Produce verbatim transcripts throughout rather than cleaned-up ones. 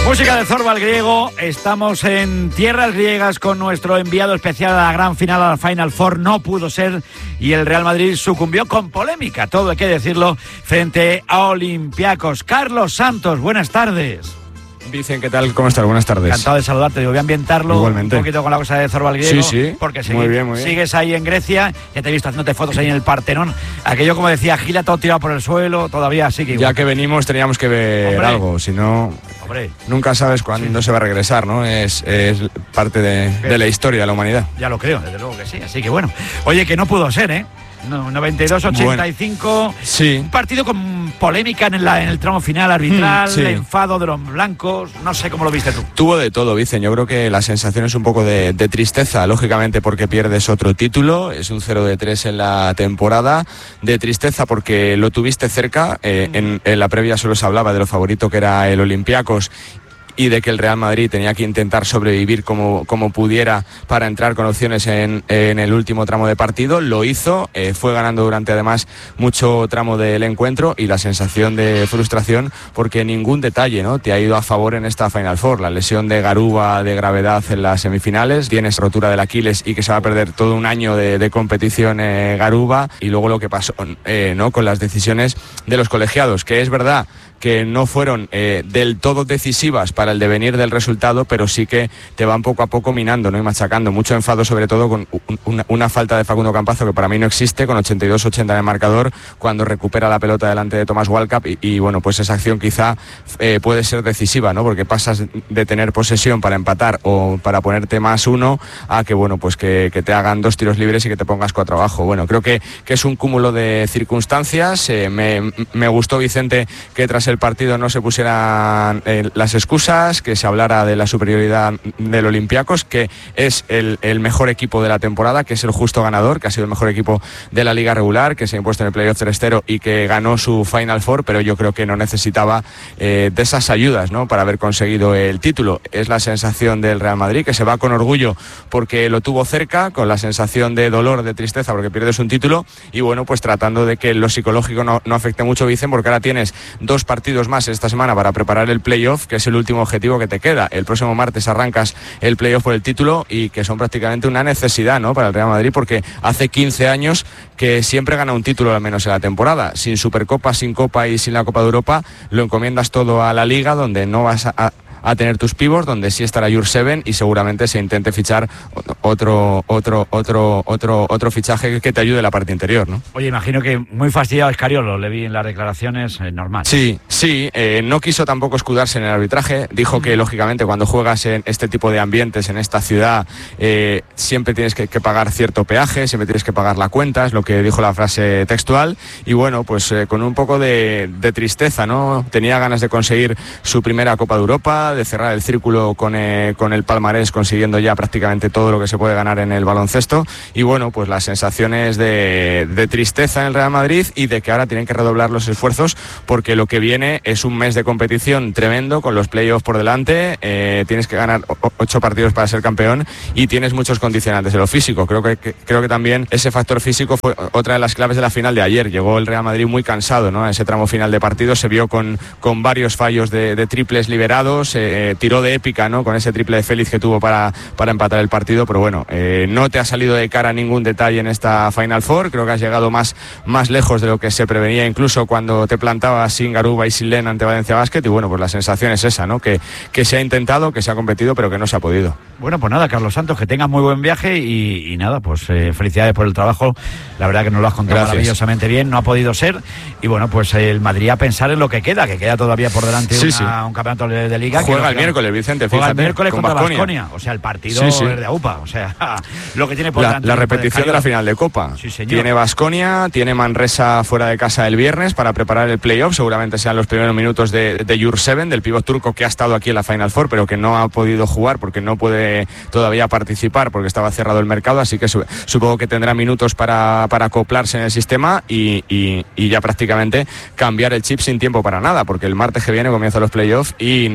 Música de Zorba el griego. Estamos en tierras griegas con nuestro enviado especial a la gran final, a la Final Four. No pudo ser y el Real Madrid sucumbió con polémica, todo hay que decirlo, frente a Olympiacos. Carlos Santos, buenas tardes. Vicen, ¿qué tal? ¿Cómo estás? Buenas tardes. Encantado de saludarte. Yo voy a ambientarlo Igualmente. Un poquito con la cosa de Zorba el griego. Sí, sí. Porque muy sigue, bien, muy bien. sigues ahí en Grecia. Ya te he visto haciéndote fotos ahí en el Partenón. Aquello, como decía Gila, todo tirado por el suelo. Todavía sigue igual. Ya que venimos teníamos que ver Hombre. algo. Si no, Hombre. nunca sabes cuándo sí. se va a regresar, ¿no? Es, es parte de, de la historia de la humanidad. Ya lo creo, desde luego que sí. Así que bueno. Oye, que no pudo ser, ¿eh? No, noventa y dos a ochenta y cinco. Bueno, sí. Un partido con polémica en, la, en el tramo final arbitral, mm, sí. enfado de los blancos. No sé cómo lo viste tú. Tuvo de todo, Vicen. Yo creo que la sensación es un poco de, de tristeza, lógicamente, porque pierdes otro título. Es un cero de tres en la temporada. De tristeza porque lo tuviste cerca. Eh, mm. en, en la previa solo se hablaba de lo favorito que era el Olympiacos y de que el Real Madrid tenía que intentar sobrevivir como, como pudiera para entrar con opciones en, en el último tramo de partido. Lo hizo, eh, fue ganando durante además mucho tramo del encuentro y la sensación de frustración porque ningún detalle, ¿no?, te ha ido a favor en esta Final Four. La lesión de Garuba de gravedad en las semifinales, tienes rotura del Aquiles y que se va a perder todo un año de, de competición eh, Garuba, y luego lo que pasó eh, ¿no?, con las decisiones de los colegiados, que es verdad que no fueron eh, del todo decisivas para el devenir del resultado, pero sí que te van poco a poco minando, ¿no?, y machacando. Mucho enfado, sobre todo con una, una falta de Facundo Campazo que para mí no existe, con ochenta y dos ochenta en el marcador, cuando recupera la pelota delante de Thomas Walkup, y, y bueno, pues esa acción quizá eh, puede ser decisiva, ¿no?, porque pasas de tener posesión para empatar o para ponerte más uno a que, bueno, pues que, que te hagan dos tiros libres y que te pongas cuatro abajo. Bueno, creo que, que es un cúmulo de circunstancias. Eh, me, me gustó, Vicente, que tras el partido no se pusieran eh, las excusas, que se hablara de la superioridad del Olympiacos, que es el, el mejor equipo de la temporada, que es el justo ganador, que ha sido el mejor equipo de la liga regular, que se ha impuesto en el playoff tres cero y que ganó su Final Four, pero yo creo que no necesitaba eh, de esas ayudas, ¿no?, para haber conseguido el título. Es la sensación del Real Madrid, que se va con orgullo porque lo tuvo cerca, con la sensación de dolor, de tristeza porque pierdes un título, y bueno, pues tratando de que lo psicológico no, no afecte mucho, Vicen, porque ahora tienes dos partidos más esta semana para preparar el playoff, que es el último objetivo que te queda. El próximo martes arrancas el playoff por el título, y que son prácticamente una necesidad, ¿no?, para el Real Madrid, porque hace quince años que siempre gana un título al menos en la temporada. Sin Supercopa, sin Copa y sin la Copa de Europa, lo encomiendas todo a la Liga, donde no vas a, a a tener tus pivots, donde sí estará Jurseven, y seguramente se intente fichar otro otro otro otro otro fichaje que te ayude en la parte interior, ¿no? Oye, imagino que muy fastidiado Escariolo, le vi en las declaraciones, eh, normal. Sí, sí, eh, no quiso tampoco escudarse en el arbitraje, dijo que lógicamente cuando juegas en este tipo de ambientes, en esta ciudad, eh, siempre tienes que, que pagar cierto peaje, siempre tienes que pagar la cuenta, es lo que dijo la frase textual, y bueno, pues eh, con un poco de, de tristeza, ¿no? Tenía ganas de conseguir su primera Copa de Europa, de cerrar el círculo con, eh, con el palmarés, consiguiendo ya prácticamente todo lo que se puede ganar en el baloncesto, y bueno, pues las sensaciones de, de tristeza en el Real Madrid, y de que ahora tienen que redoblar los esfuerzos, porque lo que viene es un mes de competición tremendo, con los playoffs por delante, eh, tienes que ganar ocho partidos para ser campeón, y tienes muchos condicionantes de lo físico. Creo que, que, creo que también ese factor físico fue otra de las claves de la final de ayer. Llegó el Real Madrid muy cansado, ¿no?, a ese tramo final de partido, se vio con, con varios fallos de, de triples liberados, eh, tiró de épica, ¿no?, con ese triple de Félix que tuvo para, para empatar el partido, pero bueno, eh, no te ha salido de cara ningún detalle en esta Final Four. Creo que has llegado más, más lejos de lo que se prevenía, incluso cuando te plantabas sin Garuba y sin Len ante Valencia Basket, y bueno, pues la sensación es esa, ¿no?, que, que se ha intentado, que se ha competido, pero que no se ha podido. Bueno, pues nada, Carlos Santos, que tengas muy buen viaje, y, y nada, pues eh, felicidades por el trabajo, la verdad que nos lo has contado Gracias. maravillosamente bien, no ha podido ser, y bueno, pues eh, el Madrid a pensar en lo que queda, que queda todavía por delante sí, una, sí. un campeonato de, de Liga. Juega que el miércoles. miércoles, Vicente, Juega fíjate. el miércoles con contra Baskonia. O sea, el partido sí, sí. es de AUPA. O sea, lo que tiene por la, delante. La repetición de la final de Copa. Sí, señor. Tiene Baskonia, tiene Manresa fuera de casa el viernes para preparar el playoff. Seguramente sean los primeros minutos de, de Jurseven, del pívot turco que ha estado aquí en la Final Four, pero que no ha podido jugar porque no puede todavía participar porque estaba cerrado el mercado. Así que su, supongo que tendrá minutos para, para acoplarse en el sistema y, y, y ya prácticamente cambiar el chip sin tiempo para nada, porque el martes que viene comienzan los playoffs y, y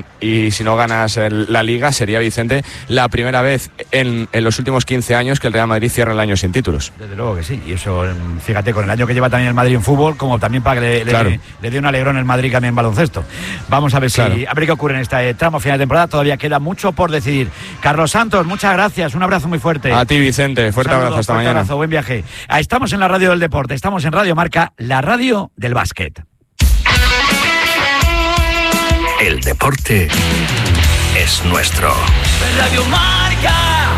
y si no ganas el, la Liga, sería, Vicente, la primera vez en, en los últimos quince años que el Real Madrid cierra el año sin títulos. Desde luego que sí, y eso, fíjate, con el año que lleva también el Madrid en fútbol, como también para que le, claro. le, le dé un alegrón el Madrid también en baloncesto. Vamos a ver claro. si a ver qué ocurre en este tramo final de temporada, todavía queda mucho por decidir. Carlos Santos, muchas gracias, un abrazo muy fuerte. A ti, Vicente, fuerte Saludos, abrazo, hasta fuerte mañana. Abrazo, buen viaje. Estamos en la radio del deporte, estamos en Radio Marca, la radio del básquet. El deporte es nuestro. Radio Marca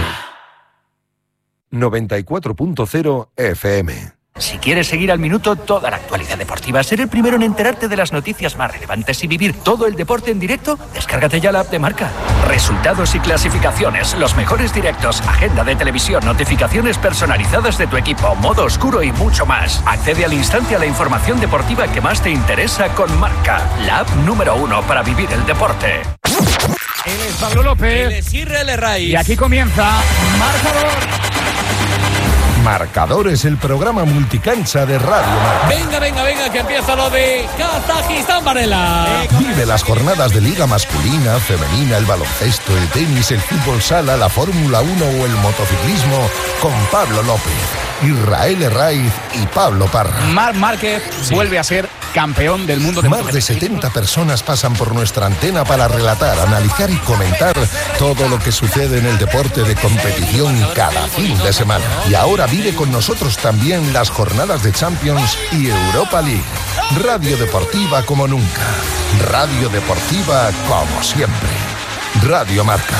noventa y cuatro punto cero F M. Si quieres seguir al minuto toda la actualidad deportiva, ser el primero en enterarte de las noticias más relevantes y vivir todo el deporte en directo, descárgate ya la app de Marca. Resultados y clasificaciones, los mejores directos, agenda de televisión, notificaciones personalizadas de tu equipo, modo oscuro y mucho más. Accede al instante a la información deportiva que más te interesa con Marca, la app número uno para vivir el deporte. Él es Pablo López. Él es Israel Raiz. Y aquí comienza Marcador. Marcador es el programa multicancha de Radio Marca. Venga, venga, venga, que empieza lo de Kazajistán, Varela. Vive las jornadas de Liga masculina, femenina, el baloncesto, el tenis, el fútbol sala, la Fórmula uno o el motociclismo con Pablo López, Israel Raiz y Pablo Parra. Marc Márquez sí. vuelve a ser campeón del mundo de Más de setenta personas pasan por nuestra antena para relatar, analizar y comentar todo lo que sucede en el deporte de competición cada fin de semana. Y ahora vive con nosotros también las jornadas de Champions y Europa League. Radio Deportiva como nunca. Radio Deportiva como siempre. Radio Marca.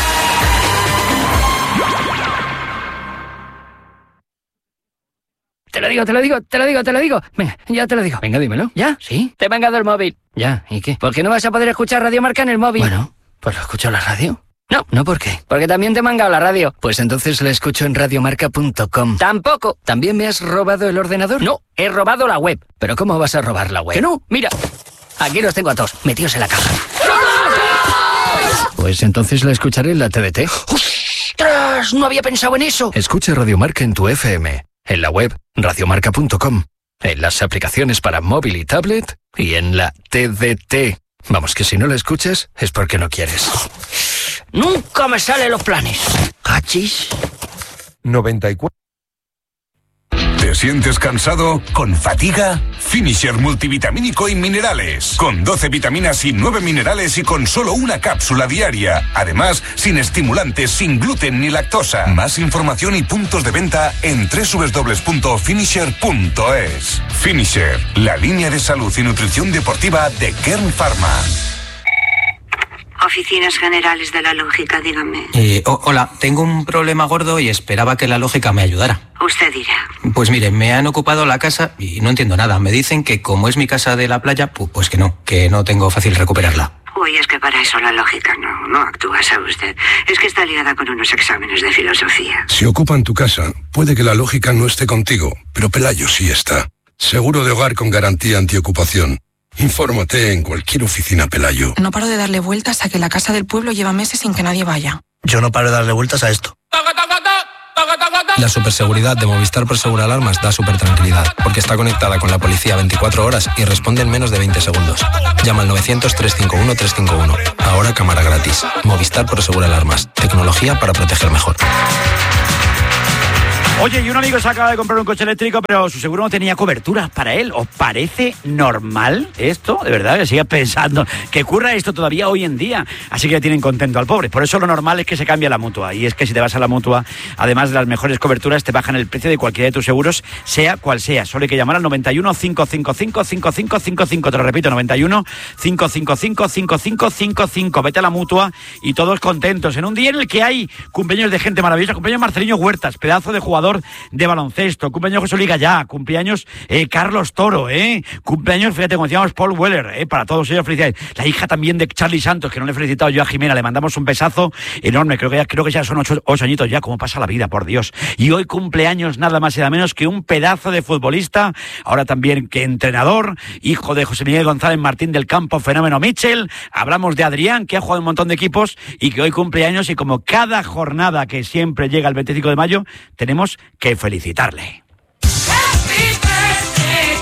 Te lo digo, te lo digo, te lo digo, te lo digo. Venga, ya te lo digo. Venga, dímelo. ¿Ya? ¿Sí? Te he mangado el móvil. Ya, ¿y qué? ¿Por qué no vas a poder escuchar Radio Marca en el móvil? Bueno, pues lo escucho en la radio. No. ¿No por qué? Porque también te he mangado la radio. Pues entonces la escucho en radiomarca punto com. Tampoco. ¿También me has robado el ordenador? No, he robado la web. ¿Pero cómo vas a robar la web? Que no, mira. Aquí los tengo a todos, metidos en la caja. Pues entonces la escucharé en la T D T. ¡Ostras! No había pensado en eso. Escucha Radio Marca en tu F M, en la web radiomarca punto com, en las aplicaciones para móvil y tablet y en la T D T. Vamos, que si no la escuchas es porque no quieres. Nunca me salen los planes. ¿Cachis? noventa y cuatro. ¿Te sientes cansado? ¿Con fatiga? Finisher multivitamínico y minerales. Con doce vitaminas y nueve minerales y con solo una cápsula diaria. Además, sin estimulantes, sin gluten ni lactosa. Más información y puntos de venta en doble u doble u doble u punto finisher punto es. Finisher, la línea de salud y nutrición deportiva de Kern Pharma. Oficinas Generales de la Lógica, dígame. Eh, oh, hola, tengo un problema gordo y esperaba que la lógica me ayudara. Usted dirá. Pues mire, me han ocupado la casa y no entiendo nada. Me dicen que como es mi casa de la playa, pues, pues que no, que no tengo fácil recuperarla. Uy, es que para eso la lógica no, no actúa, ¿sabe usted? Es que está liada con unos exámenes de filosofía. Si ocupan tu casa, puede que la lógica no esté contigo, pero Pelayo sí está. Seguro de hogar con garantía antiocupación. Infórmate en cualquier oficina Pelayo. No paro de darle vueltas a que la casa del pueblo lleva meses sin que nadie vaya. Yo no paro de darle vueltas a esto. La superseguridad de Movistar Prosegur Alarmas da súper tranquilidad, porque está conectada con la policía veinticuatro horas y responde en menos de veinte segundos. Llama al novecientos, trescientos cincuenta y uno, trescientos cincuenta y uno. Ahora cámara gratis. Movistar Prosegur Alarmas. Tecnología para proteger mejor. Oye, y un amigo se acaba de comprar un coche eléctrico, pero su seguro no tenía cobertura para él. ¿Os parece normal esto? De verdad, que siga pensando que ocurra esto todavía hoy en día. Así que le tienen contento al pobre. Por eso lo normal es que se cambie a la Mutua. Y es que si te vas a la Mutua, además de las mejores coberturas, te bajan el precio de cualquiera de tus seguros, sea cual sea. Solo hay que llamar al noventa y uno, cinco cinco cinco, cinco cinco cinco cinco. Te lo repito, noventa y uno, cinco cinco cinco, cinco cinco cinco cinco. Vete a la Mutua y todos contentos. En un día en el que hay cumpleaños de gente maravillosa. Cumpleaños Marcelino Huertas, pedazo de jugador de baloncesto, cumpleaños José Luis Gallá, cumpleaños eh, Carlos Toro, eh, cumpleaños, fíjate, como decíamos, Paul Weller, eh, para todos ellos felicidades. La hija también de Charlie Santos, que no le he felicitado yo a Jimena, le mandamos un besazo enorme, creo que ya, creo que ya son ocho, ocho añitos ya, como pasa la vida, por Dios. Y hoy cumpleaños nada más y nada menos que un pedazo de futbolista, ahora también que entrenador, hijo de José Miguel González Martín del Campo, fenómeno Mitchell. Hablamos de Adrián, que ha jugado un montón de equipos y que hoy cumpleaños, y como cada jornada que siempre llega el veinticinco de mayo, tenemos que felicitarle.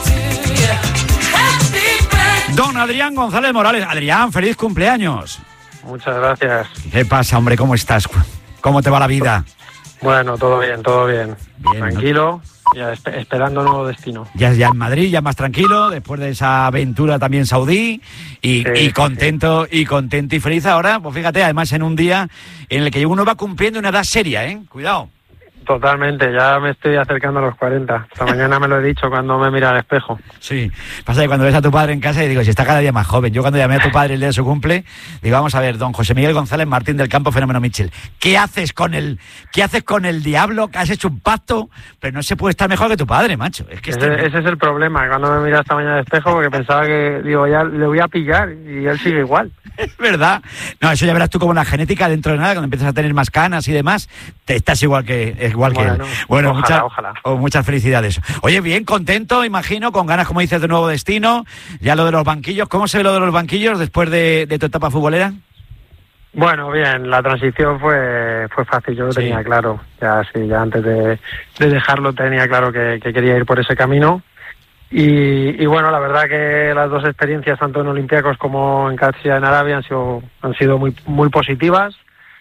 Don Adrián González Morales. Adrián, feliz cumpleaños. Muchas gracias. ¿Qué pasa, hombre? ¿Cómo estás? ¿Cómo te va la vida? Bueno, todo bien, todo bien. bien Tranquilo, ¿no? Ya esp- esperando nuevo destino. Ya, ya en Madrid, ya más tranquilo, después de esa aventura también saudí, y, Sí, y contento, sí. y contento y feliz ahora, pues fíjate, además en un día en el que uno va cumpliendo una edad seria, ¿eh? Cuidado. Totalmente, ya me estoy acercando a los cuarenta. Esta mañana me lo he dicho cuando me mira al espejo. Sí, pasa que cuando ves a tu padre en casa y digo, si está cada día más joven. Yo cuando llamé a tu padre el día de su cumple, digo, vamos a ver, don José Miguel González Martín del Campo, Fenómeno Mitchell, ¿qué haces con el, qué haces con el diablo? Que has hecho un pacto, pero no se puede estar mejor que tu padre, macho. Es que ese, este... ese es el problema, cuando me mira esta mañana al espejo, porque pensaba que, digo, ya le voy a pillar y él sigue igual. Es verdad. No, eso ya verás tú como la genética dentro de nada, cuando empiezas a tener más canas y demás, te estás igual que igual Bueno, que él. Bueno, ojalá, muchas, ojalá. oh, muchas felicidades. Oye, bien, contento, imagino, con ganas, como dices, de nuevo destino. Ya lo de los banquillos, ¿cómo se ve lo de los banquillos después de, de tu etapa futbolera? Bueno, bien, la transición fue fue fácil, yo lo Sí. tenía claro. Ya sí, ya antes de, de dejarlo tenía claro que, que quería ir por ese camino. Y, y bueno, la verdad que las dos experiencias, tanto en Olympiacos como en Qadsia en Arabia, han sido han sido muy muy positivas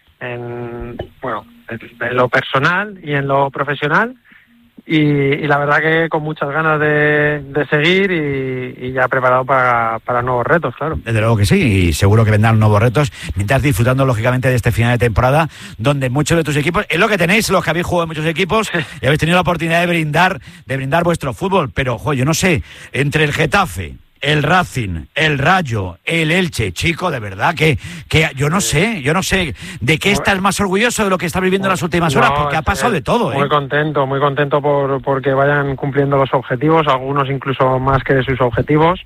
en bueno en lo personal y en lo profesional. Y, y la verdad que con muchas ganas de, de seguir y, y ya preparado para, para nuevos retos, claro. Desde luego que sí, y seguro que vendrán nuevos retos, mientras disfrutando lógicamente de este final de temporada, donde muchos de tus equipos, es lo que tenéis, los que habéis jugado en muchos equipos, y habéis tenido la oportunidad de brindar, de brindar vuestro fútbol, pero ojo, yo no sé, entre el Getafe, el Racing, el Rayo, el Elche, chico, de verdad que, que yo no sé, yo no sé de qué estás más orgulloso de lo que estás viviendo en las últimas horas, No, porque ha pasado de todo, Muy ¿eh? contento, muy contento por porque vayan cumpliendo los objetivos, algunos incluso más que sus objetivos.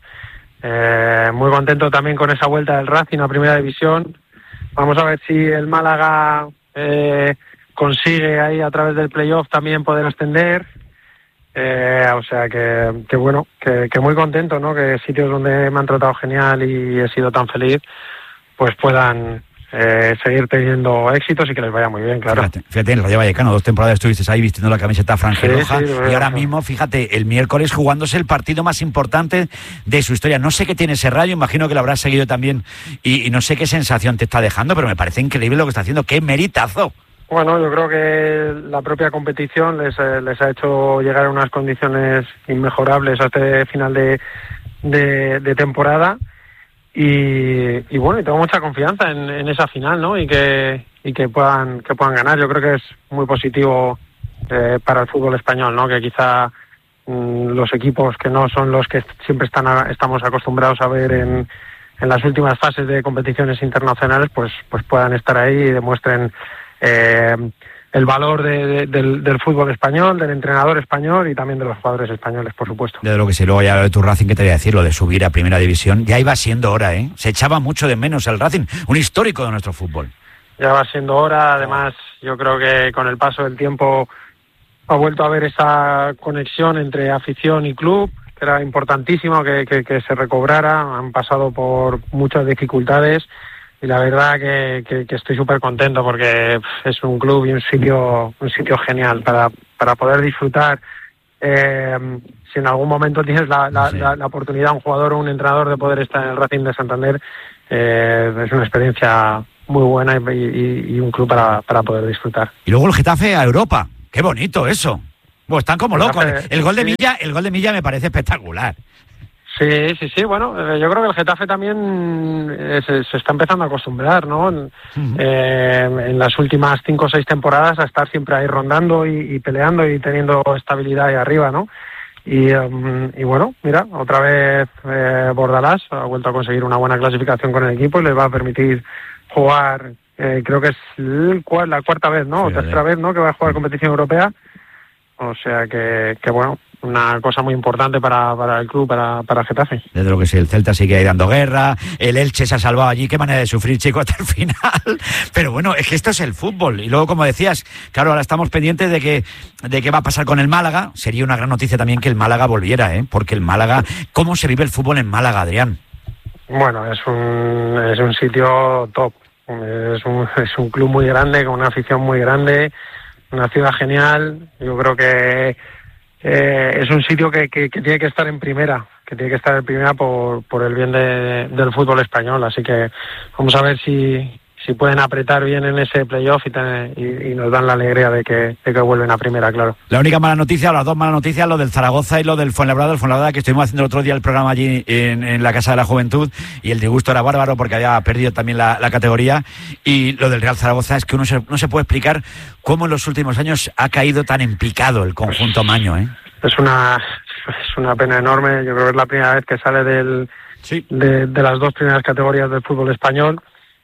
Eh, muy contento también con esa vuelta del Racing a Primera División. Vamos a ver si el Málaga eh, consigue ahí a través del playoff también poder ascender. Eh, o sea que, que bueno, que, que muy contento, ¿no? Que sitios donde me han tratado genial y he sido tan feliz, pues puedan eh, seguir teniendo éxitos y que les vaya muy bien, claro. Fíjate, fíjate, en el Rayo Vallecano, dos temporadas estuviste ahí vistiendo la camiseta franjeroja, Sí, sí, y ahora mismo, fíjate, el miércoles jugándose el partido más importante de su historia. No sé qué tiene ese Rayo, imagino que lo habrás seguido también, y, y no sé qué sensación te está dejando, pero me parece increíble lo que está haciendo. ¡Qué meritazo! Bueno, yo creo que la propia competición les, eh, les ha hecho llegar a unas condiciones inmejorables a este final de, de, de temporada y, y bueno, y tengo mucha confianza en, en esa final, ¿no? Y que y que puedan que puedan ganar. Yo creo que es muy positivo eh, para el fútbol español, ¿no? Que quizá mmm, los equipos que no son los que siempre están a, estamos acostumbrados a ver en, en las últimas fases de competiciones internacionales, pues pues puedan estar ahí y demuestren Eh, el valor de, de, del, del fútbol español, del entrenador español y también de los jugadores españoles, por supuesto. Desde lo que sí, luego ya lo de tu Racing, que te voy a decir, lo de subir a Primera División, ya iba siendo hora, ¿eh? Se echaba mucho de menos el Racing, un histórico de nuestro fútbol. Ya va siendo hora, además yo creo que con el paso del tiempo ha vuelto a haber esa conexión entre afición y club, que era importantísimo que, que, que se recobrara. Han pasado por muchas dificultades y la verdad que, que, que estoy súper contento porque es un club y un sitio un sitio genial para, para poder disfrutar. Eh, si en algún momento tienes la, la, sí. la, la oportunidad, un jugador o un entrenador, de poder estar en el Racing de Santander, eh, es una experiencia muy buena y, y, y un club para, para poder disfrutar. Y luego el Getafe a Europa, qué bonito eso. Pues están como locos. El gol de Milla, el gol de Milla me parece espectacular. Sí, sí, sí, bueno, eh, yo creo que el Getafe también eh, se, se está empezando a acostumbrar, ¿no? Uh-huh. Eh, en las últimas cinco o seis temporadas a estar siempre ahí rondando y, y peleando y teniendo estabilidad ahí arriba, ¿no? Y, um, y bueno, mira, otra vez eh, Bordalás ha vuelto a conseguir una buena clasificación con el equipo y les va a permitir jugar, eh, creo que es el, la cuarta vez, ¿no? Sí, o tercera vez, ¿no? Que va a jugar competición europea. O sea que, que bueno, una cosa muy importante para, para el club, para, para Getafe. Desde lo que sí, el Celta sigue ahí dando guerra, el Elche se ha salvado allí, qué manera de sufrir, chico, hasta el final. Pero bueno, es que esto es el fútbol. Y luego, como decías, claro, ahora estamos pendientes de que de qué va a pasar con el Málaga. Sería una gran noticia también que el Málaga volviera, ¿eh? Porque el Málaga, ¿cómo se vive el fútbol en Málaga, Adrián? Bueno, es un, es un sitio top. Es un, es un club muy grande, con una afición muy grande, una ciudad genial. Yo creo que eh, es un sitio que, que, que tiene que estar en primera, que tiene que estar en primera por, por el bien de, del fútbol español. Así que vamos a ver si, si pueden apretar bien en ese playoff y, ten, y, y nos dan la alegría de que, de que vuelven a primera, claro. La única mala noticia, o las dos malas noticias, lo del Zaragoza y lo del Fuenlabrada, el Fuenlabrada, que estuvimos haciendo el otro día el programa allí en, en la Casa de la Juventud, y el disgusto era bárbaro porque había perdido también la, la categoría. Y lo del Real Zaragoza es que uno se, no se puede explicar cómo en los últimos años ha caído tan en picado el conjunto maño, ¿eh? Es una, es una pena enorme. Yo creo que es la primera vez que sale del, sí. de, de las dos primeras categorías del fútbol español.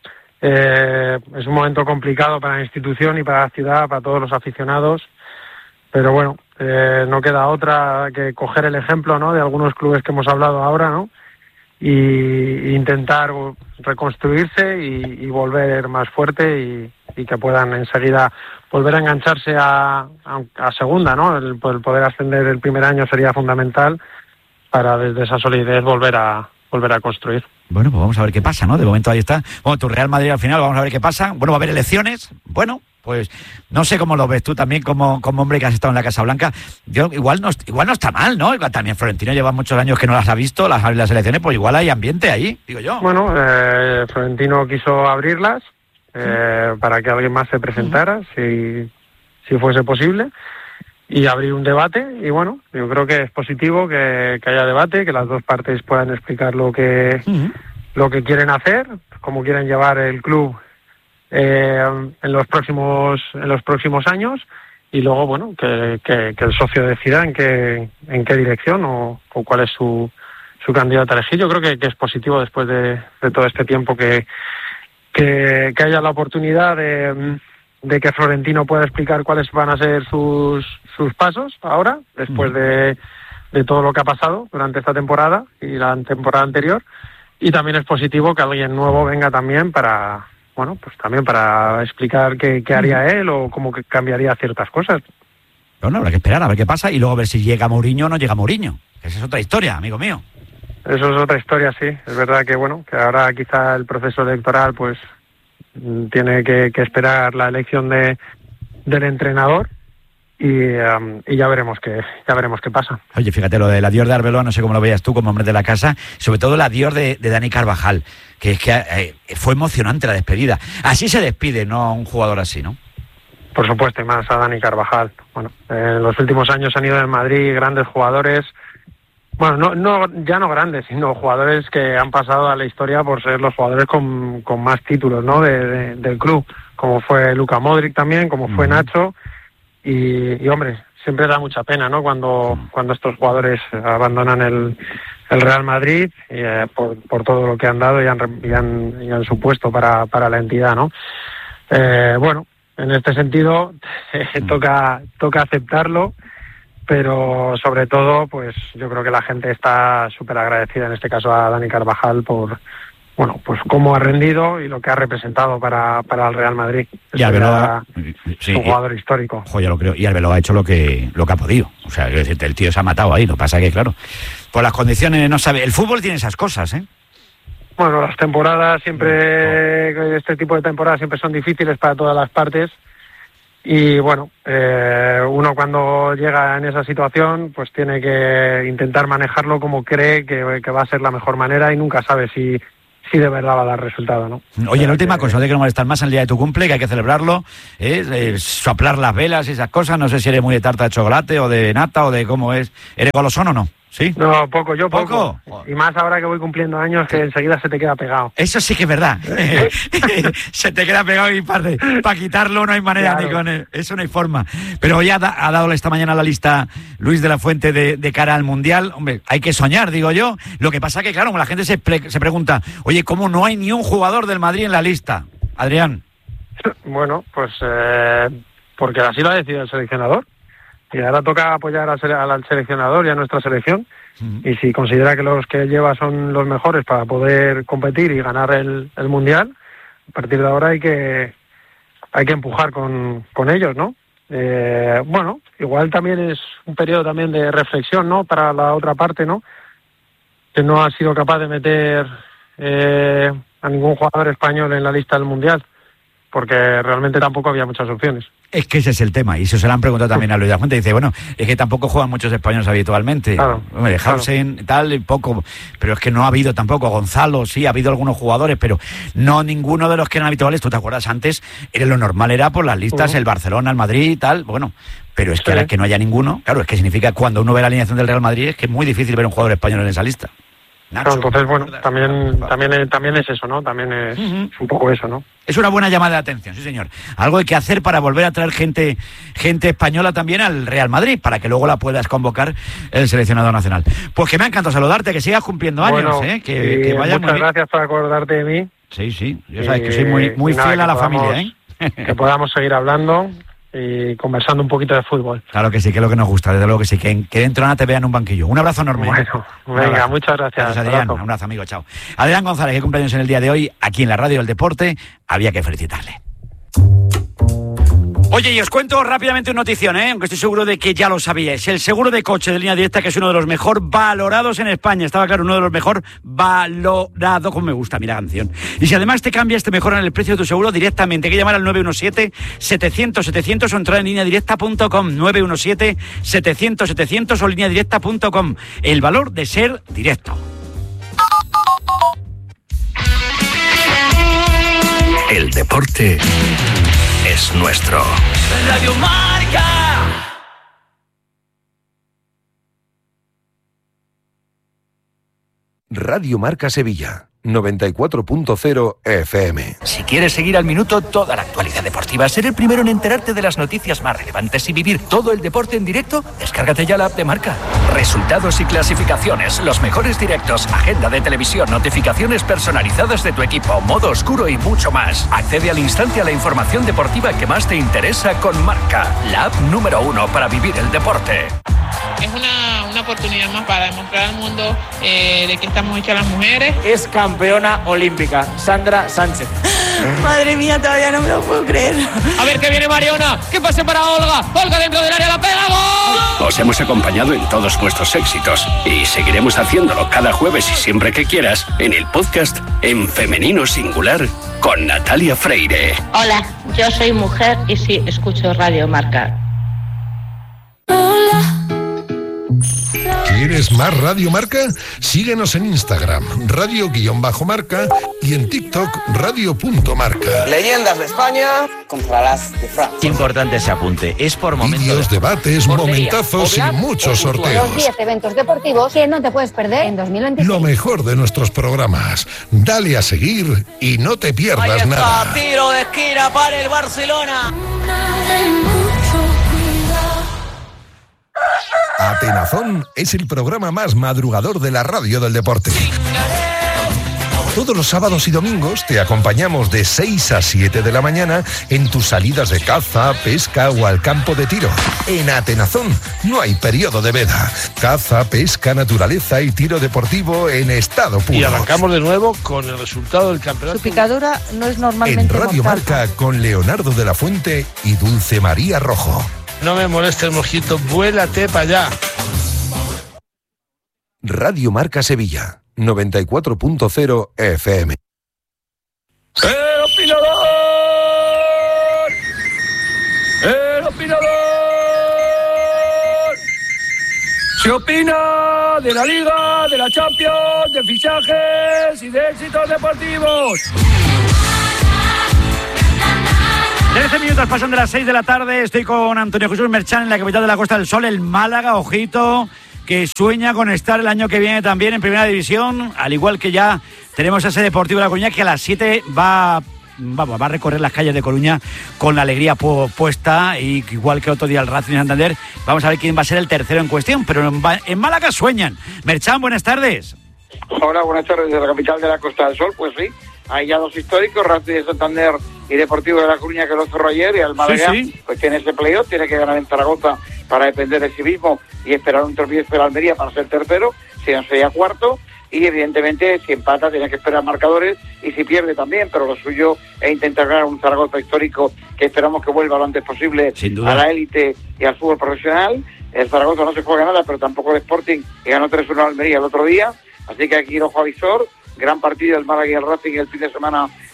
Eh, es un momento complicado para la institución y para la ciudad, para todos los aficionados, pero bueno, eh, no queda otra que coger el ejemplo, ¿no?, de algunos clubes que hemos hablado ahora, ¿no?, y, y intentar reconstruirse y, y volver más fuerte y, y que puedan enseguida volver a engancharse a, a, a segunda, ¿no? El, el poder ascender el primer año sería fundamental para desde esa solidez volver a volver a construir. Bueno, pues vamos a ver qué pasa, ¿no? De momento ahí está. Bueno, tu Real Madrid al final, vamos a ver qué pasa. Bueno, va a haber elecciones. Bueno, pues no sé cómo lo ves tú también como, como hombre que has estado en la Casa Blanca. Yo igual no, igual no está mal, ¿no? Igual también Florentino lleva muchos años que no las ha visto, las, las elecciones, pues igual hay ambiente ahí, digo yo. Bueno, eh, Florentino quiso abrirlas eh, sí. para que alguien más se presentara, sí. si, si fuese posible, y abrir un debate. Y bueno, yo creo que es positivo que, que haya debate, que las dos partes puedan explicar lo que, uh-huh. lo que quieren hacer, cómo quieren llevar el club Eh, en los próximos en los próximos años, y luego bueno que, que, que el socio decida en qué en qué dirección o, o cuál es su su candidato a elegir. Yo creo que, que es positivo después de, de todo este tiempo que, que que haya la oportunidad de, de que Florentino pueda explicar cuáles van a ser sus sus pasos ahora, después de, de todo lo que ha pasado durante esta temporada y la temporada anterior. Y también es positivo que alguien nuevo venga también para bueno, pues también para explicar qué, qué haría él o cómo que cambiaría ciertas cosas. Bueno, habrá que esperar a ver qué pasa y luego a ver si llega Mourinho o no llega Mourinho. Esa es otra historia, amigo mío. Eso es otra historia, sí. Es verdad que, bueno, que ahora quizá el proceso electoral pues tiene que, que esperar la elección de del entrenador y, um, y ya veremos qué ya veremos qué pasa. Oye, fíjate, lo del adiós de Arbeloa, no sé cómo lo veías tú como hombre de la casa, sobre todo el adiós de, de Dani Carvajal, que es que eh, fue emocionante la despedida. Así se despide, ¿no?, un jugador así, ¿no? Por supuesto, y más a Dani Carvajal. Bueno, eh, en los últimos años han ido en Madrid grandes jugadores, bueno, no, no ya no grandes, sino jugadores que han pasado a la historia por ser los jugadores con, con más títulos, ¿no?, de, de, del club, como fue Luka Modric también, como fue uh-huh. Nacho. Y, y hombre, siempre da mucha pena, ¿no?, cuando cuando estos jugadores abandonan el, el Real Madrid y, eh, por, por todo lo que han dado y han, y han, y han supuesto para, para la entidad, ¿no? Eh, bueno, en este sentido eh, toca toca aceptarlo, pero sobre todo, pues yo creo que la gente está súper agradecida, en este caso a Dani Carvajal, por bueno, pues cómo ha rendido y lo que ha representado para, para el Real Madrid. Y Arbeloa, sí, un jugador histórico. Jo, ya lo creo. Y Arbeloa ha hecho lo que lo que ha podido. O sea, el tío se ha matado ahí. Lo que pasa que, claro, por las condiciones no sabe. El fútbol tiene esas cosas, ¿eh? Bueno, las temporadas siempre, este tipo de temporadas siempre son difíciles para todas las partes. Y bueno, eh, uno cuando llega en esa situación, pues tiene que intentar manejarlo como cree que, que va a ser la mejor manera y nunca sabe si si de verdad va a dar resultado, ¿no? Oye, la última que... cosa, de que no molestar más el día de tu cumple, que hay que celebrarlo, es eh, soplar las velas y esas cosas. No sé si eres muy de tarta de chocolate o de nata o de cómo es. ¿Eres golosón o no? ¿Sí? No, poco, yo poco. ¿Poco? Y más ahora que voy cumpliendo años, que enseguida se te queda pegado. Eso sí que es verdad. Se te queda pegado y para, para quitarlo no hay manera, claro. Ni con él. Eso no hay forma. Pero ya ha, ha dado esta mañana la lista Luis de la Fuente de, de cara al Mundial. Hombre, hay que soñar, digo yo. Lo que pasa que, claro, la gente se, pre, se pregunta, oye, ¿cómo no hay ni un jugador del Madrid en la lista? Adrián. Bueno, pues eh, porque así lo ha decidido el seleccionador. Y ahora toca apoyar al, sele- al seleccionador y a nuestra selección. Uh-huh. Y si considera que los que lleva son los mejores para poder competir y ganar el, el Mundial, a partir de ahora hay que hay que empujar con, con ellos, ¿no? Eh, bueno, igual también es un periodo también de reflexión, ¿no?, para la otra parte, ¿no?, que no ha sido capaz de meter eh, a ningún jugador español en la lista del Mundial. porque realmente tampoco había muchas opciones. Es que ese es el tema, y eso se lo han preguntado también a Luis de la Fuente. Dice, bueno, es que tampoco juegan muchos españoles habitualmente. Claro, Hombre, Hausen, claro. tal, y poco, pero es que no ha habido tampoco. Gonzalo, sí, ha habido algunos jugadores, pero no ninguno de los que eran habituales. ¿Tú te acuerdas? Antes era lo normal, era por las listas, uh-huh. el Barcelona, el Madrid y tal, bueno, pero es que sí. ahora que no haya ninguno, claro, es que significa cuando uno ve la alineación del Real Madrid es que es muy difícil ver un jugador español en esa lista. Nacho, no, entonces, bueno, también también también es eso, ¿no? También es, uh-huh. es un poco eso, ¿no? Es una buena llamada de atención, sí señor. Algo hay que hacer para volver a traer gente gente española también al Real Madrid, para que luego la puedas convocar el seleccionador nacional. Pues que me ha encantado saludarte, que sigas cumpliendo años, bueno, ¿eh? Que, que vaya muchas muy bien. Gracias por acordarte de mí. Sí, sí, yo sabes que soy muy, muy nada, fiel a la podamos, familia, ¿eh? Que podamos seguir hablando y conversando un poquito de fútbol. Claro que sí, que es lo que nos gusta, desde luego que sí, que, que dentro de nada te vean un banquillo. Un abrazo enorme. Bueno, venga, abrazo. Muchas gracias. Gracias, Adrián. Un abrazo, amigo, chao. Adrián González, que cumpleaños en el día de hoy, aquí en la Radio del Deporte, había que felicitarle. Oye, y os cuento rápidamente una notición, ¿eh? Aunque estoy seguro de que ya lo sabíais. El seguro de coche de Línea Directa, que es uno de los mejor valorados en España. Estaba claro, uno de los mejor valorados. Como me gusta, mira canción. Y si además te cambias, te mejoran el precio de tu seguro directamente. Hay que llamar al nueve uno siete, setecientos, setecientos o entrar en línea directa punto com. nueve uno siete, setecientos, setecientos o línea directa punto com. El valor de ser directo. El deporte es nuestro. Radio Marca. Radio Marca Sevilla, noventa y cuatro punto cero F M. Si quieres seguir al minuto toda la actualidad deportiva, ser el primero en enterarte de las noticias más relevantes y vivir todo el deporte en directo, descárgate ya la app de Marca. Resultados y clasificaciones, los mejores directos, agenda de televisión, notificaciones personalizadas de tu equipo, modo oscuro y mucho más. Accede al instante a la información deportiva que más te interesa con Marca, la app número uno para vivir el deporte. Es una, una oportunidad más para demostrar al mundo eh, de que estamos hechas las mujeres. Es campeona olímpica, Sandra Sánchez. Madre mía, todavía no me lo puedo creer. A ver que viene Mariona, que pase para Olga. Olga dentro del área, la pega, ¡gol! Os hemos acompañado en todos vuestros éxitos y seguiremos haciéndolo cada jueves y siempre que quieras en el podcast En Femenino Singular con Natalia Freire. Hola, yo soy mujer y sí escucho Radio Marca. ¿Quieres más Radio Marca? Síguenos en Instagram, radio-marca y en TikTok, radio.marca. Leyendas de España contra las de Francia. Importante ese apunte, es por momentos. Vídeos, debates, momentazos y muchos sorteos. Los diez eventos deportivos que no te puedes perder en dos mil veintiséis. Lo mejor de nuestros programas. Dale a seguir y no te pierdas Ahí está, nada. Tiro de esquina para el Barcelona. Atenazón es el programa más madrugador de la radio del deporte. Todos los sábados y domingos te acompañamos de seis a siete de la mañana en tus salidas de caza, pesca o al campo de tiro. En Atenazón no hay periodo de veda. Caza, pesca, naturaleza y tiro deportivo en estado puro. Y arrancamos de nuevo con el resultado del campeonato. Su picadura no es normalmente En Radio mortal. Marca con Leonardo de la Fuente y Dulce María Rojo. No me moleste el mosquito, vuélate para allá. Radio Marca Sevilla, noventa y cuatro punto cero F M. ¡El opinador! ¡El opinador! Se opina de la Liga, de la Champions, de fichajes y de éxitos deportivos. trece minutos pasan de las seis de la tarde. Estoy con Antonio Jesús Merchán en la capital de la Costa del Sol, el Málaga, ojito, que sueña con estar el año que viene también en Primera División, al igual que ya tenemos a ese Deportivo de La Coruña que a las siete va, va, va a recorrer las calles de Coruña con la alegría pu- puesta, y igual que otro día el Racing de Santander. Vamos a ver quién va a ser el tercero en cuestión, pero en, en Málaga sueñan. Merchán, buenas tardes. Hola, buenas tardes desde la capital de la Costa del Sol. Pues sí, hay ya dos históricos, Racing de Santander y Deportivo de La Coruña, que lo cerró ayer, y al Málaga sí, sí. pues tiene ese playoff, tiene que ganar en Zaragoza para depender de sí mismo y esperar un tropiezo de la Almería para ser tercero, si no sería cuarto, y evidentemente si empata tiene que esperar marcadores y si pierde también, pero lo suyo es intentar ganar un Zaragoza histórico que esperamos que vuelva lo antes posible a la élite y al fútbol profesional. El Zaragoza no se juega nada, pero tampoco el Sporting, que ganó tres uno a Almería el otro día, así que aquí el ojo avisor. Gran partido del Málaga y el Racing el fin de semana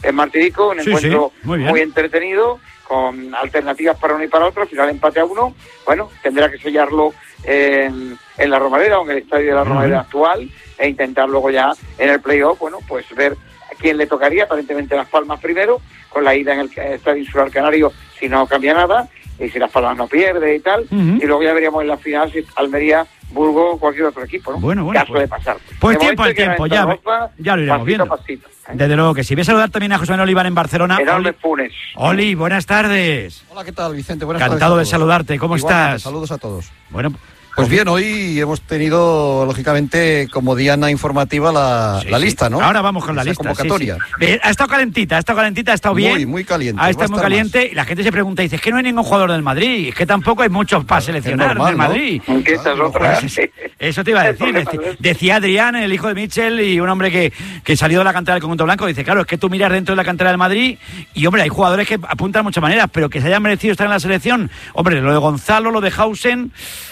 en Martirico, un sí, encuentro sí, muy, muy entretenido, con alternativas para uno y para otro, al final empate a uno, bueno, tendrá que sellarlo en, en la Romareda o en el estadio de la Romareda uh-huh. actual, e intentar luego ya en el playoff, bueno, pues ver a quién le tocaría, aparentemente Las Palmas primero, con la ida en el estadio Insular Canario, si no cambia nada, y si Las Palmas no pierde y tal, uh-huh. y luego ya veríamos en la final si Almería, Burgos o cualquier otro equipo, ¿no? Bueno, bueno. Caso pues, de pasar. Pues de tiempo al tiempo, ya, ropa, ya lo iremos pasito viendo. A pasito, ¿eh? Desde luego que sí. Voy a saludar también a José Manuel Olivar en Barcelona. Enorme Funes. Oli, buenas tardes. Hola, ¿qué tal, Vicente? Buenas Encantado tardes. de saludarte. ¿Cómo Igual, estás? Saludos a todos. Bueno, pues bien, hoy hemos tenido, lógicamente, como diana informativa la, sí, la sí. lista, ¿no? Ahora vamos con la Esa lista. convocatoria. Sí, sí. Ha estado calentita, ha estado calentita, ha estado bien. Muy, muy caliente. Ha estado muy caliente más. Y la gente se pregunta, dice, es que no hay ningún jugador del Madrid, es que tampoco hay muchos para seleccionar normal, del Madrid. ¿no? ¿Qué estás otra? Pues, eso te iba a decir. Decía, decía Adrián, el hijo de Michel, y un hombre que, que salió de la cantera del conjunto blanco, dice, claro, es que tú miras dentro de la cantera del Madrid y, hombre, hay jugadores que apuntan de muchas maneras, pero que se hayan merecido estar en la selección. Hombre, lo de Gonzalo, lo de Hausen...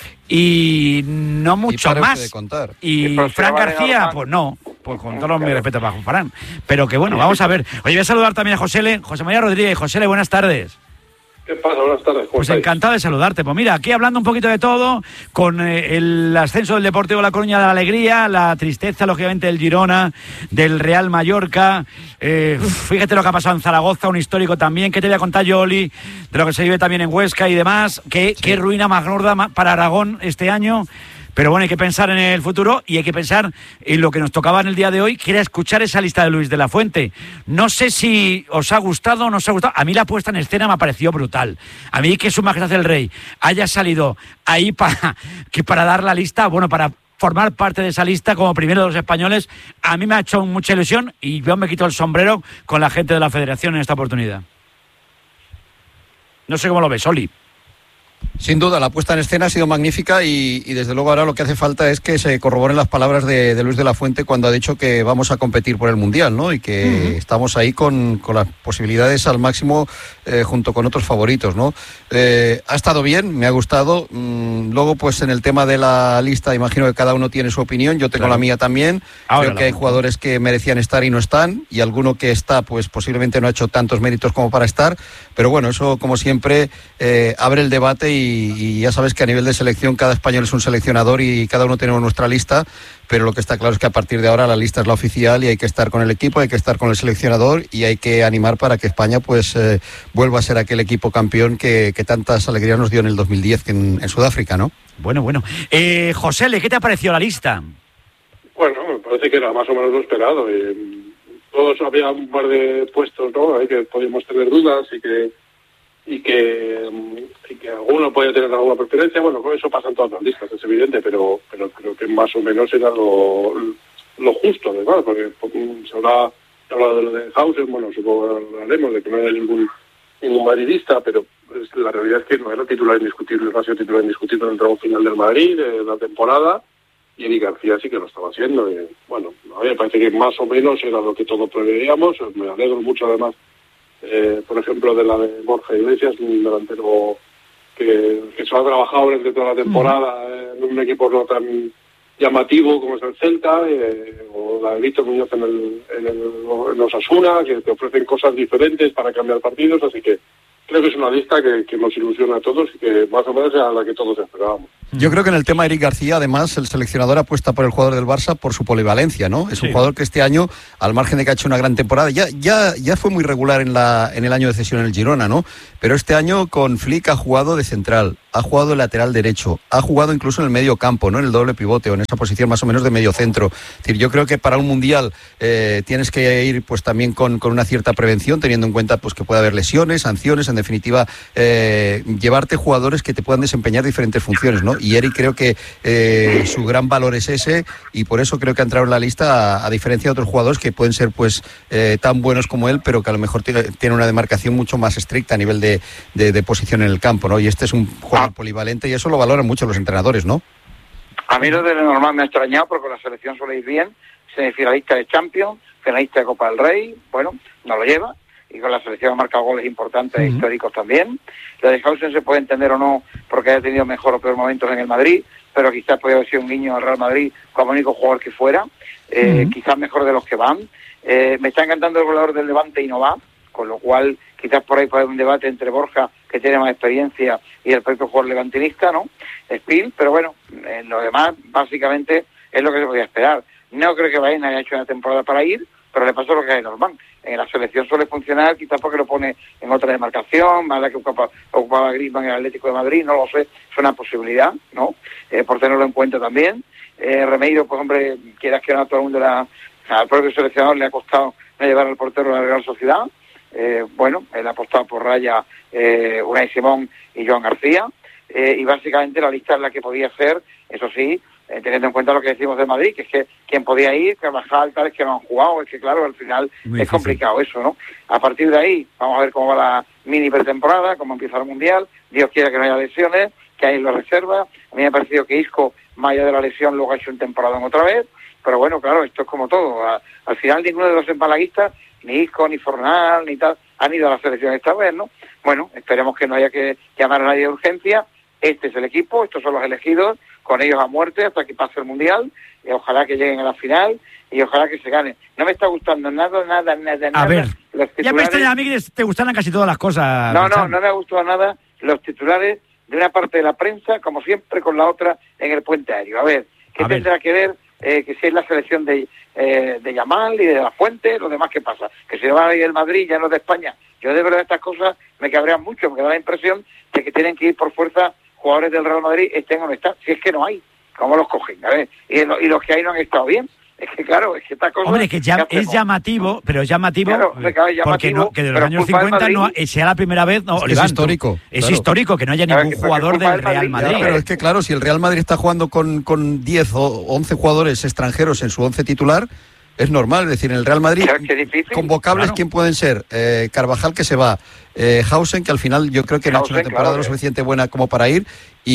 Y no mucho y más. Y, y Fran García, pues no, pues con todo mi respeto para Fran. Pero que bueno, vamos a ver. Oye, voy a saludar también a José José María Rodríguez. José, buenas tardes. ¿Qué pasa? Buenas tardes. Pues estáis? Encantado de saludarte. Pues mira, aquí hablando un poquito de todo, con eh, el ascenso del Deportivo La Coruña de la alegría, la tristeza, lógicamente, del Girona, del Real Mallorca. Eh, fíjate lo que ha pasado en Zaragoza, un histórico también. ¿Qué te voy a contar yo, Oli, de lo que se vive también en Huesca y demás? ¿Qué, sí. qué ruina más gorda para Aragón este año? Pero bueno, hay que pensar en el futuro y hay que pensar en lo que nos tocaba en el día de hoy, que era escuchar esa lista de Luis de la Fuente. No sé si os ha gustado o no os ha gustado. A mí la puesta en escena me ha parecido brutal. A mí que Su Majestad el Rey haya salido ahí para, que para dar la lista, bueno, para formar parte de esa lista como primero de los españoles, a mí me ha hecho mucha ilusión y yo me quito el sombrero con la gente de la Federación en esta oportunidad. No sé cómo lo ves, Oli. Sin duda, la puesta en escena ha sido magnífica y, y desde luego ahora lo que hace falta es que se corroboren las palabras de, de Luis de la Fuente cuando ha dicho que vamos a competir por el Mundial, ¿no? Y que uh-huh. estamos ahí con, con las posibilidades al máximo eh, junto con otros favoritos, ¿no? Eh, ha estado bien, me ha gustado. Mm, luego, pues en el tema de la lista, imagino que cada uno tiene su opinión. Yo tengo claro. la mía también. Ahora Creo que hay jugadores que merecían estar y no están, y alguno que está, pues posiblemente no ha hecho tantos méritos como para estar. Pero bueno, eso, como siempre, eh, abre el debate y, y ya sabes que a nivel de selección cada español es un seleccionador y cada uno tenemos nuestra lista, pero lo que está claro es que a partir de ahora la lista es la oficial y hay que estar con el equipo, hay que estar con el seleccionador y hay que animar para que España pues eh, vuelva a ser aquel equipo campeón que, que tantas alegrías nos dio en el dos mil diez en, en Sudáfrica, ¿no? Bueno, bueno. Eh, José, ¿qué te ha parecido la lista? Bueno, me parece que era más o menos lo esperado. Eh, todos había un par de puestos, ¿no? Ahí que podíamos tener dudas y que y que y que alguno podía tener alguna preferencia. Bueno, eso pasa en todas las listas, es evidente, pero pero creo que más o menos era lo, lo justo, además, porque se habrá hablado de lo de Hausen, bueno, supongo que hablaremos de que no hay ningún ningún madridista, pero es, la realidad es que no era titular indiscutible, no ha sido titular indiscutible en el tramo final del Madrid, de la temporada, y Eric García sí que lo estaba haciendo. Y, bueno, a mí me parece que más o menos era lo que todos preveíamos. Me alegro mucho, además, Eh, por ejemplo, de la de Borja Iglesias, un delantero que, que se ha trabajado durante toda la temporada eh, en un equipo no tan llamativo como es el Celta, eh, o la de Víctor Muñoz en el, en el en Osasuna, que te ofrecen cosas diferentes para cambiar partidos, así que creo que es una lista que, que nos ilusiona a todos y que más o menos era la que todos esperábamos. Yo creo que en el tema de Eric García, además, el seleccionador apuesta por el jugador del Barça por su polivalencia, ¿no? Es sí. un jugador que este año, al margen de que ha hecho una gran temporada, ya ya ya fue muy regular en la en el año de cesión en el Girona, ¿no? Pero este año con Flick ha jugado de central, ha jugado de lateral derecho, ha jugado incluso en el medio campo, ¿no? En el doble pivote o en esa posición más o menos de medio centro. Es decir, yo creo que para un mundial eh, tienes que ir pues también con, con una cierta prevención, teniendo en cuenta pues que puede haber lesiones, sanciones, en definitiva, eh, llevarte jugadores que te puedan desempeñar diferentes funciones, ¿no? Y Eric creo que eh, su gran valor es ese y por eso creo que ha entrado en la lista a, a diferencia de otros jugadores que pueden ser pues eh, tan buenos como él, pero que a lo mejor tiene, tiene una demarcación mucho más estricta a nivel de, de, de posición en el campo, ¿no? Y este es un jugador ah. polivalente y eso lo valoran mucho los entrenadores, ¿no? A mí lo de normal me ha extrañado porque la selección suele ir bien, semifinalista de Champions, finalista de Copa del Rey, bueno, no lo lleva, y con la selección ha marcado goles importantes e uh-huh. históricos también. Lo de Hausen se puede entender o no porque haya tenido mejor o peor momentos en el Madrid, pero quizás podría haber sido un guiño al Real Madrid como único jugador que fuera, eh, uh-huh. quizás mejor de los que van. Eh, me está encantando el goleador del Levante y no va, con lo cual quizás por ahí puede haber un debate entre Borja, que tiene más experiencia, y el propio jugador levantinista, ¿no? Spill, pero bueno, en lo demás, básicamente, es lo que se podía esperar. No creo que Baena haya hecho una temporada para ir, pero le pasó lo que es normal. En la selección suele funcionar, quizás porque lo pone en otra demarcación, más la que ocupaba, ocupaba Griezmann en el Atlético de Madrid, no lo sé, es una posibilidad, ¿no? Eh, por tenerlo en cuenta también. Eh, Remeiro, pues hombre, quieras que no, todo el mundo la, al propio seleccionador le ha costado no llevar al portero de la Real Sociedad. Eh, bueno, él ha apostado por Raya, eh, Unai Simón y Joan García, eh, y básicamente la lista es la que podía ser, eso sí, eh, teniendo en cuenta lo que decimos de Madrid, que es que quien podía ir, Carvajal, tales que no han jugado, es que claro, al final Muy es difícil. complicado eso, ¿no? A partir de ahí, vamos a ver cómo va la mini pretemporada, cómo empieza el Mundial, Dios quiera que no haya lesiones, que hay la reserva. A mí me ha parecido que Isco, más allá de la lesión, luego ha hecho un temporadón otra vez, pero bueno, claro, esto es como todo, a, al final ninguno de los empalaguistas, ni Isco, ni Fornal, ni tal, han ido a la selección esta vez, ¿no? Bueno, esperemos que no haya que llamar a nadie de urgencia. Este es el equipo, estos son los elegidos, con ellos a muerte hasta que pase el Mundial, y ojalá que lleguen a la final, y ojalá que se gane. No me está gustando nada, nada, nada, a nada. A ver, ya me extraña a mí que te gustaran casi todas las cosas. No, no, no me ha gustado nada los titulares de una parte de la prensa, como siempre, con la otra en el puente aéreo. A ver, ¿qué a tendrá ver. que ver eh, que si es la selección de, eh, de Yamal y de La Fuente, lo demás qué pasa? Que se va a ir el Madrid, ya no de España. Yo de verdad estas cosas me cabrean mucho, porque da la impresión de que tienen que ir por fuerza jugadores del Real Madrid, estén o no están, si es que no hay, ¿cómo los cogen? A ver, y, lo, y los que hay no han estado bien. Es que claro, es que esta cosa... Hombre, que ya es llamativo, pero es llamativo, claro, llamativo porque no, que de los años cincuenta no sea la primera vez, no, es, que es histórico. Es claro. histórico que no haya ningún claro, jugador del Real Madrid. Madrid. Pero es que claro, si el Real Madrid está jugando con, con diez o once jugadores extranjeros en su once titular, es normal, es decir, en el Real Madrid, convocables, claro. ¿quién pueden ser? Eh, Carvajal, que se va, eh, Hausen, que al final yo creo que no ha hecho una temporada claro, lo suficiente buena como para ir,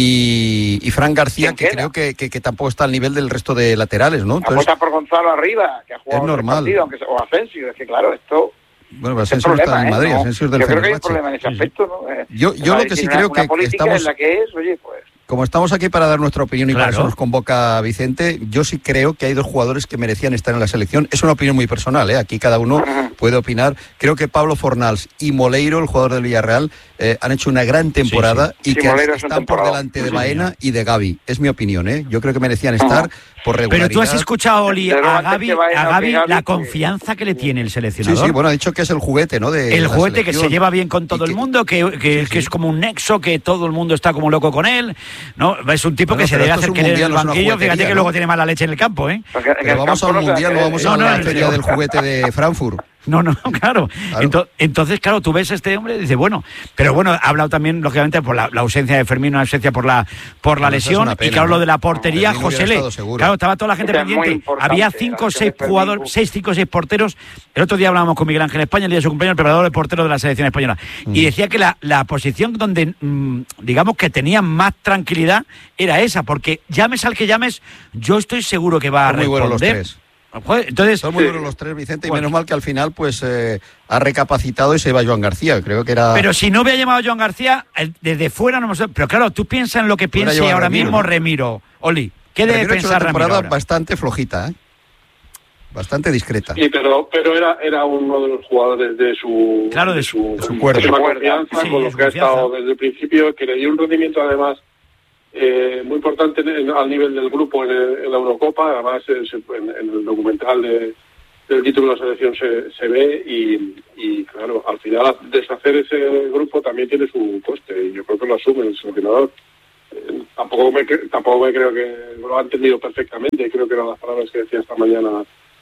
y, y Fran García, que creo que, que, que tampoco está al nivel del resto de laterales, ¿no? Entonces, apuesta por Gonzalo arriba, que ha jugado es normal. Partido, aunque, o Asensio, es que claro, esto... Bueno, Asensio no está en Madrid, ¿eh? no, Asensio es del Yo creo que hay un problema en ese aspecto, ¿no? Eh, yo yo lo que sí creo una, que una estamos... en la que es, oye, pues... Como estamos aquí para dar nuestra opinión y claro. para eso nos convoca Vicente, yo sí creo que hay dos jugadores que merecían estar en la selección. Es una opinión muy personal, ¿eh? Aquí cada uno puede opinar. Creo que Pablo Fornals y Moleiro, el jugador del Villarreal, eh, han hecho una gran temporada sí, sí. y sí, que Moleiro están por delante de Baena y de Gavi. Es mi opinión, ¿eh? Yo creo que merecían estar por regularidad. Pero tú has escuchado, Oli, a Gavi, a Gavi la confianza que le tiene el seleccionador. Sí, sí, bueno, ha dicho que es el juguete, ¿no? De el juguete que se lleva bien con todo el mundo, que, que, sí, sí. que es como un nexo, que todo el mundo está como loco con él, ¿no? Es un tipo bueno, que se debe hacer querer en el banquillo, fíjate que ¿no? luego tiene mala leche en el campo, ¿eh? Pero pero vamos a un mundial, no vamos no, a la no, feria no, del juguete de Frankfurt. No, no, claro. claro. Entonces, entonces, claro, tú ves a este hombre y dices, bueno, pero bueno, ha hablado también, lógicamente, por la, la ausencia de Fermín, una ausencia por la por la lesión, pena, y claro, ¿no? lo de la portería, no, José Le. Claro, estaba toda la gente es pendiente. Había cinco o seis jugadores, seis, cinco o seis porteros. El otro día hablábamos con Miguel Ángel España, el día de su cumpleaños, el preparador de portero de la selección española. Mm. Y decía que la, la posición donde, mmm, digamos, que tenían más tranquilidad era esa, porque llames al que llames, yo estoy seguro que va a responder. Muy buenos los tres. Entonces, son muy buenos los tres, Vicente, y bueno, menos mal que al final pues eh, ha recapacitado y se va Joan García, creo que era... Pero si no hubiera llamado a Joan García, desde fuera no me sé, pero claro, tú piensas en lo que piense ahora Remiro, mismo ¿no? Remiro. Oli, ¿qué Remiro debe pensar Remiro? Una temporada bastante flojita, ¿eh? Bastante discreta. Sí, pero pero era era uno de los jugadores de su... Claro, de su, de su cuerda. De su confianza, sí, con los que ha estado desde el principio, que le dio un rendimiento además... Eh, muy importante en, en, al nivel del grupo en, el, en la Eurocopa, además es, en, en el documental de, del título de la selección se, se ve y, y claro, al final deshacer ese grupo también tiene su coste y yo creo que lo asume el seleccionador. Eh, tampoco, me, tampoco me creo que lo ha entendido perfectamente, creo que eran las palabras que decía esta mañana.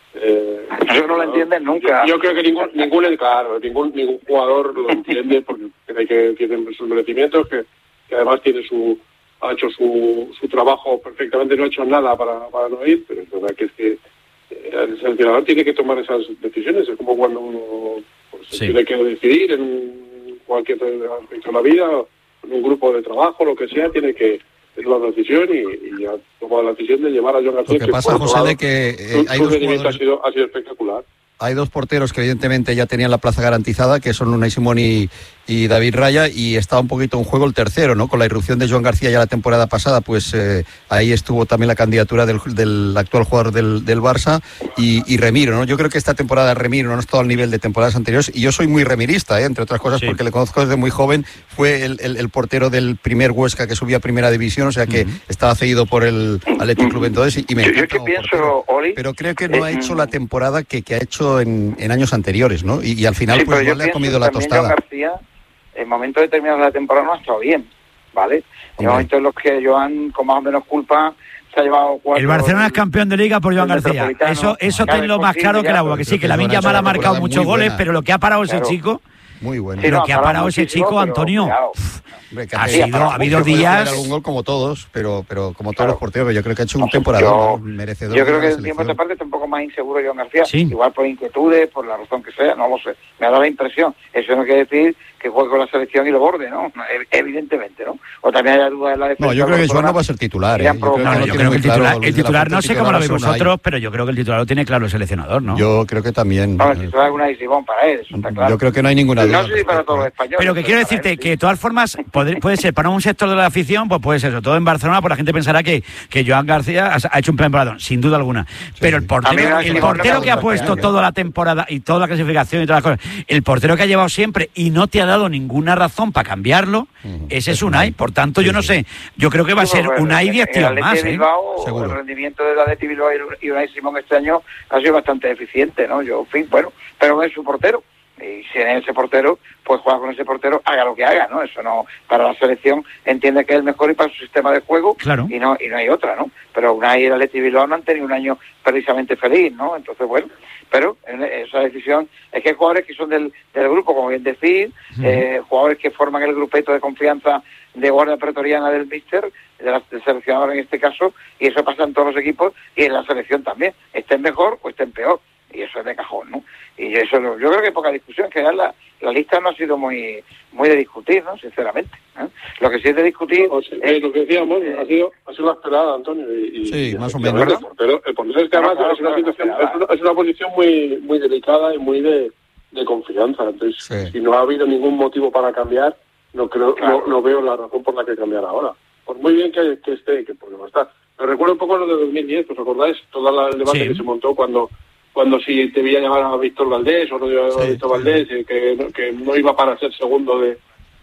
Eh, Eso no lo entienden nunca. Yo, yo creo que ningún, ningún, claro, ningún, ningún jugador lo entiende porque cree que tiene sus merecimientos, que, que además tiene su... ha hecho su, su trabajo perfectamente, no ha hecho nada para, para no ir, pero es verdad que es que el seleccionador tiene que tomar esas decisiones, es como cuando uno pues, sí. tiene que decidir en cualquier aspecto de la vida, en un grupo de trabajo, lo que sea, tiene que tomar la decisión y, y ha tomado la decisión de llevar a Joan García. Lo que, que pasa, José, de que eh, hay su dos jugadores... ha sido, ha sido espectacular. Hay dos porteros que evidentemente ya tenían la plaza garantizada, que son Unai Simón y, y David Raya, y estaba un poquito en juego el tercero, ¿no? Con la irrupción de Joan García ya la temporada pasada, pues eh, ahí estuvo también la candidatura del, del actual jugador del, del Barça y, y Remiro, ¿no? Yo creo que esta temporada Remiro no ha estado al nivel de temporadas anteriores, y yo soy muy remirista, ¿eh? Entre otras cosas sí. porque le conozco desde muy joven, fue el, el, el portero del primer Huesca que subía a Primera División, o sea que uh-huh. estaba cedido por el Athletic Club entonces, y, y me yo, yo que pienso, Oli, pero creo que no eh, ha hecho la temporada que, que ha hecho en, en años anteriores, ¿no? Y, y al final sí, pues no le ha comido la tostada. García, en momentos determinados de la temporada no ha estado bien, ¿vale? En momentos en los que Joan, con más o menos culpa, se ha llevado cuatro... El Barcelona es campeón de Liga por Joan García. Eso eso tenlo más claro que el agua, que sí, que Lamine Yamal ha marcado muchos goles, pero lo que ha parado ese chico... Muy bueno. Sí, lo no, que ha parado ese chico, Antonio... Hombre, ha sido, ha habido días... algún gol como todos, pero pero como todos claro. los porteros, yo creo que ha hecho un temporador merecedor. Yo creo que el tiempo de esta parte está un poco más inseguro Joan García, sí. igual por inquietudes, por la razón que sea, no lo sé. Me ha dado la impresión. Eso no quiere decir que juegue con la selección y lo borde, ¿no? Evidentemente, ¿no? O también hay dudas en la defensa. No, yo creo que Joan no va a ser titular, ¿eh? Yo creo que, no, no yo creo que el titular, el titular no sé cómo lo veis veis vosotros, pero yo creo que el titular lo tiene claro el seleccionador, ¿no? Yo creo que también. No, el titular es una Simón para él, eso está claro. Yo creo que no hay ninguna duda. No sé si para todos los españoles. Pero que quiero decirte que de todas formas puede, puede ser para un sector de la afición, pues puede ser eso. Todo en Barcelona, pues la gente pensará que, que Joan García ha, ha hecho un temporadón, sin duda alguna. Sí, pero el portero, el portero que ha puesto toda la temporada y toda la clasificación y todas las cosas, el portero que ha llevado siempre y no te ha dado ninguna razón para cambiarlo, uh-huh. ese es Unai. Por tanto, yo no sé, yo creo que va a ser Unai diez tíos más, ¿eh? Bilbao, seguro. El rendimiento del Athletic Bilbao y Unai Simón este año ha sido bastante eficiente, ¿no? Yo, en fin, bueno, pero es su portero. Y si en ese portero, pues juega con ese portero, haga lo que haga, ¿no? Eso no, para la selección entiende que es el mejor y para su sistema de juego, claro. y no y no hay otra, ¿no? Pero Unai y el Athletic Bilbao no han tenido un año precisamente feliz, ¿no? Entonces, bueno, pero en esa decisión es que hay jugadores que son del, del grupo, como bien decir, uh-huh. eh, jugadores que forman el grupeto de confianza de guardia pretoriana del míster, de la, del seleccionador en este caso, y eso pasa en todos los equipos y en la selección también, estén mejor o estén peor. Y eso es de cajón, ¿no? Y eso yo creo que hay poca discusión, que la, la lista no ha sido muy muy de discutir, ¿no? Sinceramente. ¿eh? Lo que sí es de discutir... O sea, es, lo que decíamos, eh, ha sido ha sido la esperada, Antonio. Y, sí, y, más y, o menos. El portero, el portero es que además claro, es, una claro, situación, es, una, es una posición muy muy delicada y muy de, de confianza. Entonces, sí. si no ha habido ningún motivo para cambiar, no creo claro. no, no veo la razón por la que cambiar ahora. Por muy bien que, que esté, que porque no está. Me recuerdo un poco lo de dos mil diez, ¿os acordáis? Todo la, el debate sí. que se montó cuando... cuando si te veía llamar a Víctor Valdés o no iba a sí, Víctor sí. Valdés, eh, que, no, que no iba para ser segundo de,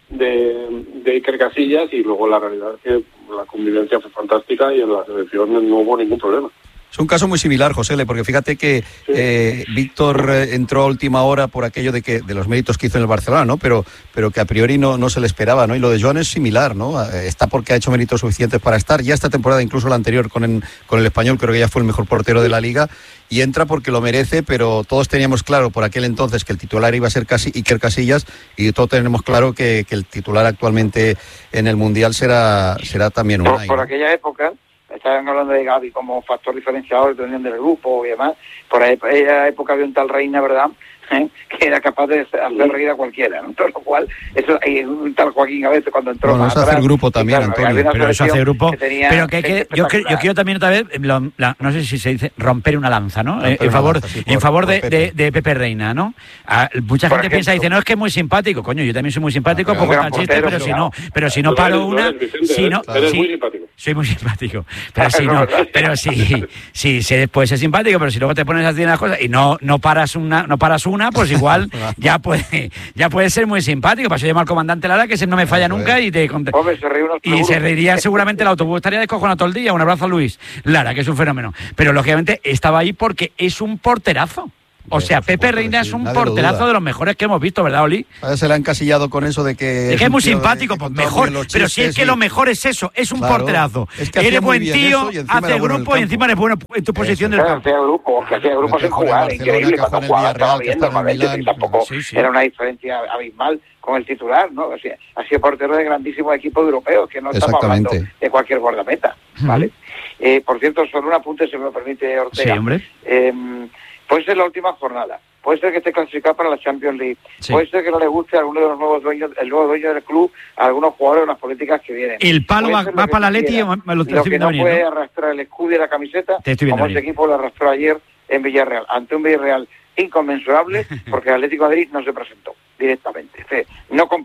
de, de Iker Casillas, y luego la realidad es que la convivencia fue fantástica y en la selección no hubo ningún problema. Es un caso muy similar, José, porque fíjate que sí. eh, Víctor eh, entró a última hora por aquello de que de los méritos que hizo en el Barcelona, ¿no? Pero pero que a priori no, no se le esperaba, ¿no? Y lo de Joan es similar, ¿no? Eh, está porque ha hecho méritos suficientes para estar. Ya esta temporada, incluso la anterior con el, con el Español, creo que ya fue el mejor portero de la Liga, y entra porque lo merece, pero todos teníamos claro por aquel entonces que el titular iba a ser casi Iker Casillas, y todos tenemos claro que, que el titular actualmente en el Mundial será será también Unai. Por, por aquella época... Estaban hablando de Gavi como factor diferenciador de unión del grupo y demás. Por ahí, en esa época había un tal Reina, ¿verdad?, ¿eh? que era capaz de hacer reír a cualquiera, ¿no? Todo lo cual, eso, hay un tal Joaquín a veces cuando entró bueno, más eso atrás, hace grupo también, claro, Antonio. Pero eso hace grupo. Que tenía, pero que, que yo, que, yo quiero también otra vez, lo, la, no sé si se dice, romper una lanza, ¿no? Eh, en favor, lanza, sí, por, en favor de, Pepe. De, de Pepe Reina, ¿no? A, mucha por gente ejemplo, piensa, dice, no, es que es muy simpático. Coño, yo también soy muy simpático, poco tan chiste, pero si no, pero si no paro una, si no, eres muy simpático. Soy muy simpático, pero si no, pero si, si se puede ser simpático, pero si luego te pones a hacer las cosas y no no paras una, no paras una, pues igual ya puede ya puede ser muy simpático. Para eso llamo al comandante Lara, que ese no me falla nunca y te Hombre, se ríe y se reiría seguramente el autobús, estaría descojonado todo el día. Un abrazo a Luis Lara, que es un fenómeno, pero lógicamente estaba ahí porque es un porterazo. O sea, Pepe Reina es un porterazo de los mejores que hemos visto, ¿verdad, Oli? Se le ha encasillado con eso de que... Es que es muy simpático, pues mejor, pero si es que lo mejor es eso, es un claro, porterazo. Es que eres buen tío, hace grupo y encima eres bueno en tu posición del campo. Hacía grupo, que hacía grupo sin jugar, increíble, cuando jugaba estaba bien normalmente, y tampoco era una diferencia abismal con el titular, ¿no? O sea, ha sido portero de grandísimos equipos europeos, que no estamos hablando de cualquier guardameta, ¿vale? Uh-huh. eh, por cierto, solo un apunte, si me lo permite, Ortega. Sí, hombre. Eh, puede ser la última jornada, puede ser que esté clasificado para la Champions League, sí. puede ser que no le guste a alguno de los nuevos dueños, el nuevo dueño del club, a algunos jugadores o las políticas que vienen. El palo va, va para la Leti, me lo, lo que no puede ¿no? arrastrar el escudo y la camiseta, como ese equipo lo arrastró ayer en Villarreal, ante un Villarreal inconmensurable, porque el Atlético de Madrid no se presentó directamente. Es decir, no comparó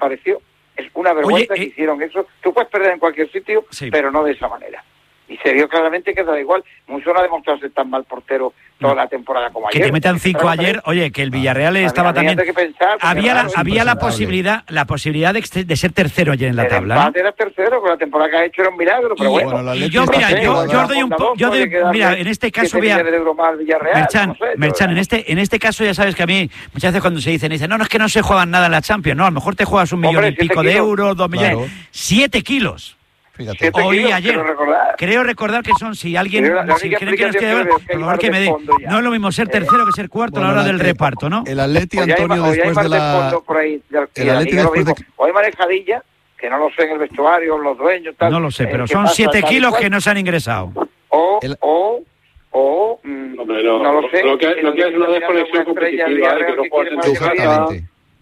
pareció. Es una vergüenza Oye, que eh, hicieron eso. Tú puedes perder en cualquier sitio, sí. pero no de esa manera. Y se vio claramente que da igual. Mucho no ha demostrado ser tan mal portero toda no. la temporada como que ayer. Que te metan cinco pero, ayer. Oye, que el Villarreal ah, estaba había, también... Que pensar, había claro, la, había la posibilidad la posibilidad de, de ser tercero ayer en la el tabla. El empate ¿no? era tercero, con la temporada que ha hecho era un milagro, pero y, bueno. bueno y yo, mira, yo, yo os doy un poco... Yo doy, mira, en este caso voy a... Merchan, no sé, Merchan, en este, en este caso ya sabes que a mí, muchas veces cuando se dicen, dicen, no, no es que no se juegan nada en la Champions, no, a lo mejor te juegas un millón Hombre, y pico de euros, dos claro. millones, siete kilos. Fíjate. Hoy kilos, ayer recordar. creo recordar que son si alguien la, la si creen que nos queda por favor que me dé no es lo mismo ser tercero que ser cuarto bueno, a la hora del reparto, ¿no? El Atleti Antonio hoy hay, después de la por ahí, el Atleti después de hoy manejadilla que no lo sé en el vestuario los dueños tal, no lo sé pero son siete kilos que no se han ingresado o el... o o mm, Hombre, no, no lo sé lo que, lo que es una desconexión competitiva que no puedes exactamente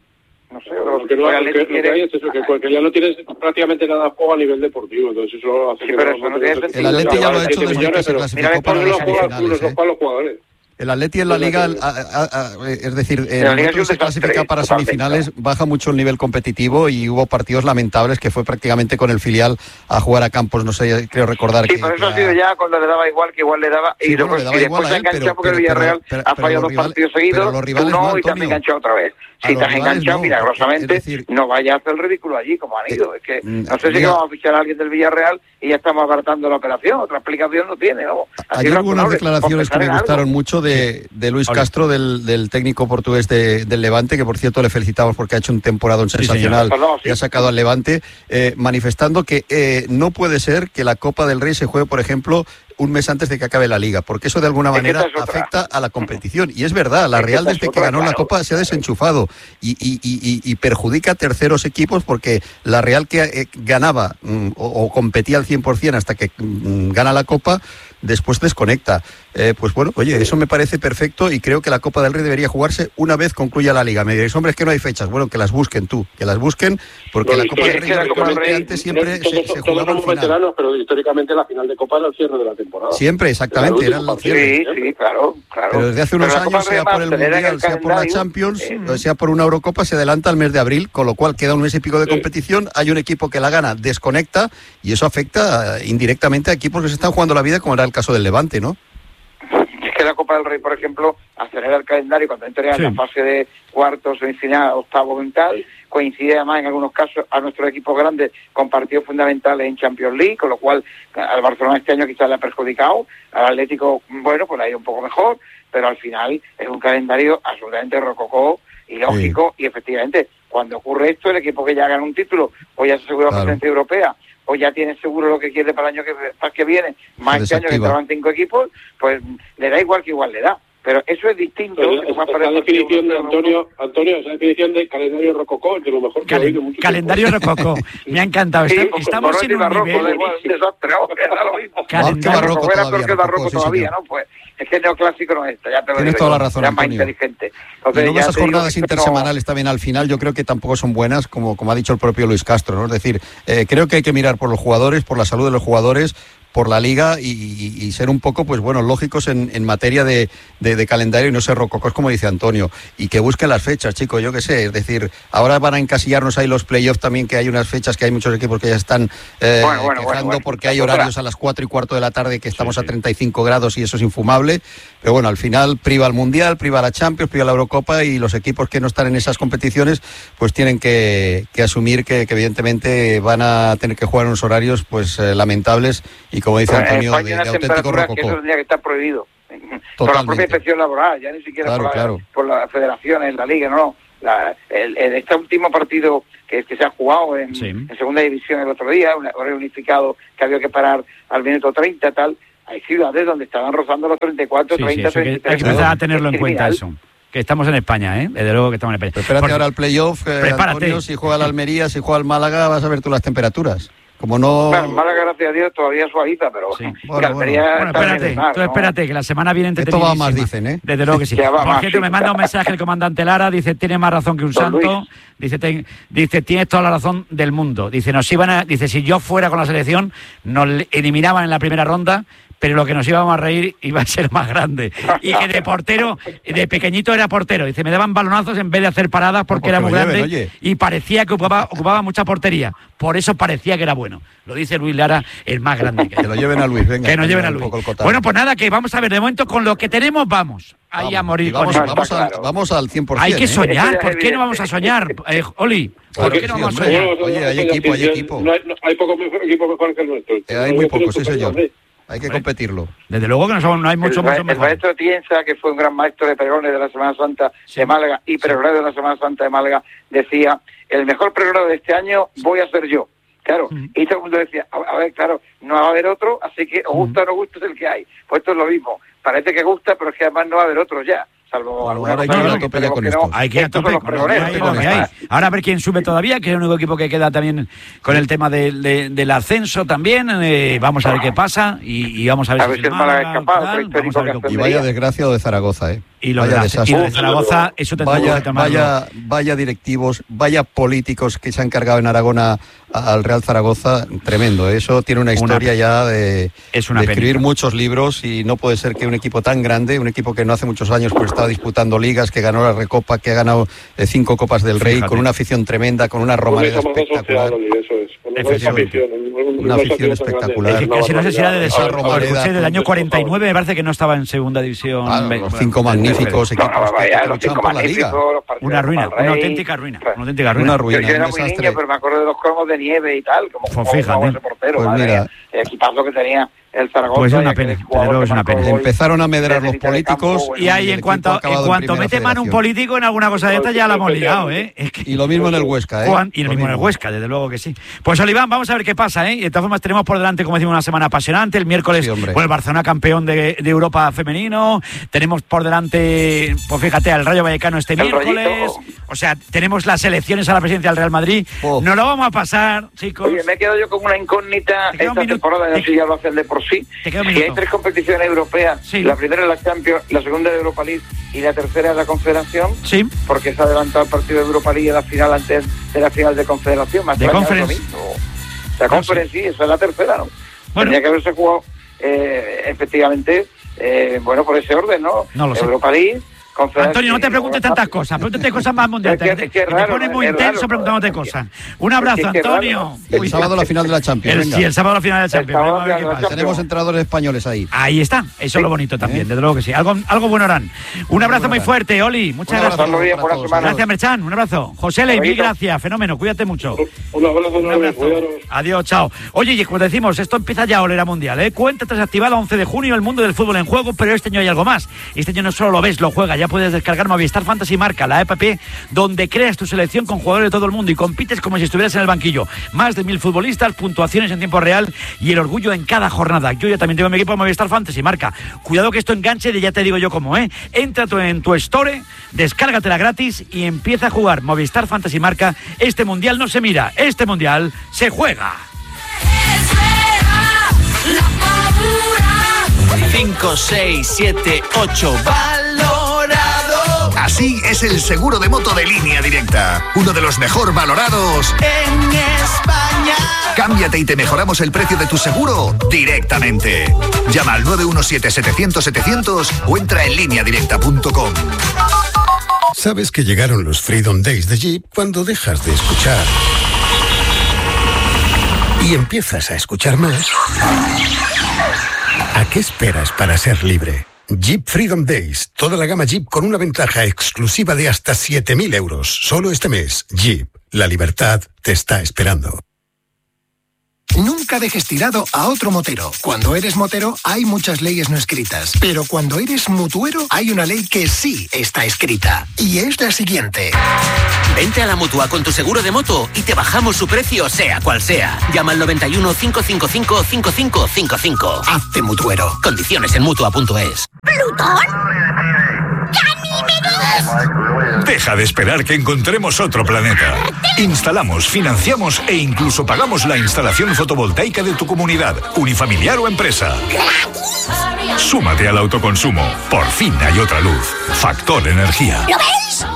no sé, lo que, no, lo que, lo que hay es eso, que, que ya no tienes prácticamente nada de juego a nivel deportivo, entonces eso hace sí, que... pero eso no tiene el Atleti ya lo ha hecho desde que se clasificó para las semifinales. ¿eh? El Atleti en la Liga, a, a, a, es decir, en el momento que se clasifica para semifinales, baja mucho el nivel competitivo y hubo partidos lamentables que fue prácticamente con el filial a jugar a campos, no sé, creo recordar sí, que... Sí, pero eso ha sido ya cuando le daba igual, que igual le daba... Sí, y, bueno, después, le daba y después se enganchó porque el Villarreal pero, pero, ha fallado dos rivales, partidos seguidos, los rivales uno no, y también enganchó otra vez. Si te has enganchado, no, milagrosamente, es decir, no vayas a hacer el ridículo allí, como han ido. Es que no sé si que vamos a fichar a alguien del Villarreal y ya estamos abartando la operación. Otra explicación no tiene, ¿no? Ayer hubo unas declaraciones que me gustaron mucho de, de Luis Castro, del, del técnico portugués de, del Levante, que por cierto le felicitamos porque ha hecho un temporadón sensacional sí, sí. y ha sacado al Levante, eh, manifestando que eh, no puede ser que la Copa del Rey se juegue, por ejemplo, un mes antes de que acabe la Liga, porque eso de alguna manera es afecta a la competición. Y es verdad, la Real desde que ganó la Copa se ha desenchufado y, y, y, y perjudica a terceros equipos porque la Real que eh, ganaba mm, o, o competía al cien por ciento hasta que mm, gana la Copa, después desconecta. Eh, pues bueno, oye, eso me parece perfecto y creo que la Copa del Rey debería jugarse una vez concluya la Liga. Me diréis, hombre, es que no hay fechas. Bueno, que las busquen tú, que las busquen, porque no, la Copa del Rey, la Copa del Rey antes siempre no, se, todos, se jugaba todos somos veteranos, pero históricamente la final de Copa era el cierre de la temporada. Siempre, exactamente, era el cierre. Sí, sí, claro, claro. Pero desde hace unos pero años, sea por el Mundial, sea por la Champions, eh, sea por una Eurocopa, se adelanta al mes de abril, con lo cual queda un mes y pico de sí. competición, hay un equipo que la gana, desconecta, y eso afecta indirectamente a equipos que se están jugando la vida, como era el caso del Levante, ¿no? Es que la Copa del Rey, por ejemplo, acelera el calendario cuando entre en sí. la fase de cuartos, semifinal, octavo y tal, coincide además en algunos casos a nuestros equipos grandes con partidos fundamentales en Champions League, con lo cual al Barcelona este año quizás le ha perjudicado, al Atlético, bueno, pues le ha ido un poco mejor, pero al final es un calendario absolutamente rococó y lógico, sí. y efectivamente, cuando ocurre esto, el equipo que ya gana un título, o ya se asegura la presencia europea, o ya tiene seguro lo que quiere para el año que, para el que viene, más este año que entraban cinco equipos, pues le da igual que igual le da. Pero eso es distinto. Pero es, es la definición de Antonio, Antonio, esa definición de calendario rococó, de lo mejor que Cal- he oído mucho Calendario tiempo. rococó, me ha encantado. Sí, Estamos, estamos en un barroco, nivel... Da igual, un desastre, no, era lo mismo. Calendario barroco era peor que el barroco sí, todavía, señor. ¿no? Pues es que el neoclásico no es, ya te lo Tienes digo, toda la razón, ya Antonio. Más inteligente. Entonces, y luego esas jornadas intersemanales no... también al final yo creo que tampoco son buenas, como, como ha dicho el propio Luis Castro, ¿no? Es decir, eh, creo que hay que mirar por los jugadores, por la salud de los jugadores, por la Liga y, y, y ser un poco, pues bueno, lógicos en, en materia de, de, de calendario y no ser rococos, como dice Antonio. Y que busquen las fechas, chicos, yo qué sé. Es decir, ahora van a encasillarnos ahí los playoffs también, que hay unas fechas que hay muchos equipos que ya están eh, bueno, bueno, quejando bueno, bueno. porque hay horarios a las cuatro y cuarto de la tarde que estamos sí, sí. a treinta y cinco grados y eso es infumable. Pero bueno, al final priva el Mundial, priva la Champions, priva la Eurocopa y los equipos que no están en esas competiciones pues tienen que, que asumir que, que evidentemente van a tener que jugar unos horarios pues eh, lamentables y como dice bueno, Antonio, de, de auténtico rococó. Que eso tendría que estar prohibido. Totalmente. Por la propia inspección laboral, ya ni siquiera claro, por, la, claro. por las federaciones, la Liga, no. La, el, el, este último partido que, que se ha jugado en, sí. en segunda división el otro día, un reunificado que había que parar al minuto treinta, tal. Hay ciudades donde estaban rozando los treinta y cuatro, sí, treinta, sí, treinta y tres. Hay que empezar a tenerlo en cuenta eso. Que estamos en España, ¿eh? Desde luego que estamos en España. Pero espérate Por... ahora al playoff, eh, Antonio, si juega el Almería, si juega el Málaga, vas a ver tú las temperaturas. Como no... Bueno, Málaga, gracias a Dios, todavía suaviza, pero... Sí. Bueno, bueno. bueno espérate, mar, tú espérate, ¿no? Que la semana viene entretenidísima. Esto va más, dicen, ¿eh? Desde luego que sí. Por más, cierto, sí. me manda un mensaje el comandante Lara, dice, tiene más razón que un Don santo, Luis. dice, te, dice, tienes toda la razón del mundo. Dice, nos iban a, dice, si yo fuera con la selección, nos eliminaban en la primera ronda, pero lo que nos íbamos a reír iba a ser más grande. Y que de portero, de pequeñito era portero. Dice, me daban balonazos en vez de hacer paradas porque, no, porque era muy grande lleven, y parecía que ocupaba, ocupaba mucha portería. Por eso parecía que era bueno. Lo dice Luis Lara, el más grande. Que, que lo lleven a Luis, venga. Que nos lleven a Luis. Bueno, pues nada, que vamos a ver, de momento con lo que tenemos vamos. Ahí vamos, a morir. Vamos, con vamos, al, vamos al cien por ciento. Hay que soñar, ¿eh? ¿por qué no vamos a soñar? Eh, Oli, ¿por qué no vamos a soñar? Oye, hay equipo, hay equipo. No hay, no, hay pocos equipos mejores que el nuestro. Eh, hay muy pocos, sí señor. Hay que competirlo. Desde luego que no, son, no hay mucho, el, mucho el mejor. maestro Tienza, que fue un gran maestro de pregones de la Semana Santa sí. de Málaga y pregonero de la Semana Santa de Málaga, decía, el mejor pregonero de este año voy a ser yo. Claro, mm. y todo el mundo decía, a, a ver, claro, no va a haber otro, así que o gusta o no gusta es el que hay. Pues esto es lo mismo. Parece que gusta, pero es que además no va a haber otro ya. Salvo ahora hay que ir a tope ya con esto. Hay que ir a tope con lo que hay. Ahora a ver quién sube todavía, que es el único equipo que queda también con el tema de, de, del ascenso también. Eh, vamos a ver qué pasa y, y vamos a ver a si, si el Málaga es capaz. Y vaya desgraciado de Zaragoza, ¿eh? Y lo, vaya de, y lo de Zaragoza, eso tendrá vaya, que tomarlo. Vaya, vaya directivos, vaya políticos que se han cargado en Aragón a, a, al Real Zaragoza, tremendo. Eso tiene una historia una, ya de, es una de escribir muchos libros y no puede ser que un equipo tan grande, un equipo que no hace muchos años pues estaba disputando ligas, que ganó la Recopa, que ha ganado eh, cinco Copas del Rey, Fíjate. con una afición tremenda, con una romareda espectacular. Una afición espectacular. Es que si no sé si era de del año cuarenta y nueve, me parece que no estaba en segunda división. Ah, los cinco magníficos equipos que luchaban por la liga. Una ruina, una auténtica ruina. Una auténtica ruina. Una ruina, yo, yo era muy niño, pero me acuerdo de los cromos de nieve y tal, como, pues como, fíjate. como ese portero. Pues madre, mira, el equipazo que tenía el Zaragoza. Pues es una pena, pero es una pena. Empezaron a medrar los políticos y ahí en cuanto en cuanto mete mano un político en alguna cosa de esta ya la hemos liado, ¿eh? Es que... Y lo mismo en el Huesca, ¿eh? Juan, y lo, lo mismo, mismo en el Huesca, desde luego que sí. Pues Oliván, vamos a ver qué pasa, ¿eh? Y de todas formas tenemos por delante, como decimos, una semana apasionante. El miércoles, sí, bueno, el Barcelona campeón de, de Europa femenino. Tenemos por delante, pues fíjate, al Rayo Vallecano este el miércoles. Rollito. O sea, tenemos las elecciones a la presidencia del Real Madrid. Oh. Nos lo vamos a pasar, chicos. Oye, me he quedado yo con una incógnita esta un temporada, no sé si ya lo hacen de por sí. Si hay tres competiciones europeas, sí. La primera es la Champions, la segunda es Europa League y la tercera es la Confederación, sí. Porque se ha adelantado el partido de Europa League a la final antes de la final de Confederación. Más de Conference. La Conference, sí, esa es la tercera, ¿no? Bueno. Tendría que haberse jugado, eh, efectivamente, eh, bueno, por ese orden, ¿no? No lo sé. Europa League. Antonio, no te preguntes tantas cosas, pregúntate cosas más mundiales. Es que, es que te, raro, te pones muy intenso raro, preguntándote cosas. Un abrazo, es que Antonio. El Uy, sábado la final de la Champions. El, sí, el sábado la final de la Champions. Vamos a ver qué pasa. Tenemos entrenadores españoles ahí. Ahí está, eso sí. Es lo bonito también, ¿Eh? Desde luego que sí. Algo, algo bueno harán. Un abrazo muy fuerte, Oli. Muchas un gracias. Días, gracias, Merchan. Un abrazo. José Ley, mil gracias. Fenómeno, cuídate mucho. Un abrazo. Un abrazo. Adiós, chao. Oye, y como decimos, esto empieza ya a oler a mundial, ¿eh? Cuenta tras activada once de junio, el mundo del fútbol en juego, pero este año hay algo más. Este año no solo lo ves, lo juegas. Ya puedes descargar Movistar Fantasy Marca, la app donde creas tu selección con jugadores de todo el mundo y compites como si estuvieras en el banquillo. Más de mil futbolistas, puntuaciones en tiempo real y el orgullo en cada jornada. Yo ya también tengo mi equipo de Movistar Fantasy Marca. Cuidado que esto enganche y ya te digo yo cómo, ¿eh? Entra tú en tu store, descárgatela gratis y empieza a jugar Movistar Fantasy Marca. Este mundial no se mira, este mundial se juega. cinco, seis, siete, ocho valorado. Así es el seguro de moto de Línea Directa, uno de los mejor valorados en España. Cámbiate y te mejoramos el precio de tu seguro directamente. Llama al nueve uno siete, setecientos, setecientos o entra en línea directa punto com. Sabes que llegaron los Freedom Days de Jeep cuando dejas de escuchar y empiezas a escuchar más. ¿A qué esperas para ser libre? Jeep Freedom Days. Toda la gama Jeep con una ventaja exclusiva de hasta siete mil euros. Solo este mes. Jeep. La libertad te está esperando. Nunca dejes tirado a otro motero. Cuando eres motero hay muchas leyes no escritas, pero cuando eres mutuero hay una ley que sí está escrita. Y es la siguiente. Vente a la Mutua con tu seguro de moto y te bajamos su precio sea cual sea. Llama al noventa y uno, cinco cinco cinco, cinco cinco cinco cinco. Hazte mutuero. Condiciones en mutua punto es. ¿Plutón? ¿Ganímedes? Deja de esperar que encontremos otro planeta. Instalamos, financiamos e incluso pagamos la instalación fotovoltaica de tu comunidad, unifamiliar o empresa. ¿Gratis? Súmate al autoconsumo. Por fin hay otra luz. Factor Energía. ¿Lo veis?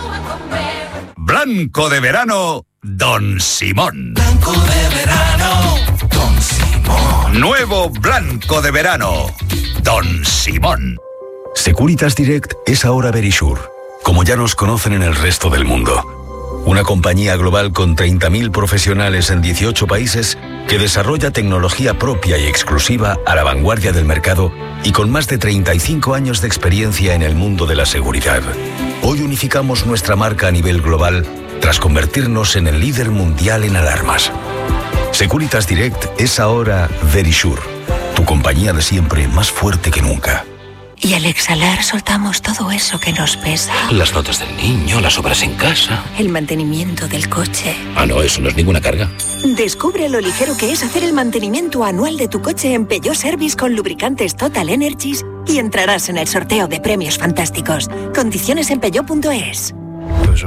Blanco de verano, Don Simón. Blanco de verano, Don Simón. Nuevo blanco de verano. Don Simón. Securitas Direct es ahora Verisure, como ya nos conocen en el resto del mundo. Una compañía global con treinta mil profesionales en dieciocho países que desarrolla tecnología propia y exclusiva a la vanguardia del mercado y con más de treinta y cinco años de experiencia en el mundo de la seguridad. Hoy unificamos nuestra marca a nivel global tras convertirnos en el líder mundial en alarmas. Securitas Direct es ahora Verisure, tu compañía de siempre más fuerte que nunca. Y al exhalar soltamos todo eso que nos pesa. Las notas del niño, las obras en casa. El mantenimiento del coche. Ah, no, eso no es ninguna carga. Descubre lo ligero que es hacer el mantenimiento anual de tu coche en Peugeot Service con lubricantes Total Energies y entrarás en el sorteo de premios fantásticos. Condiciones en peugeot punto es.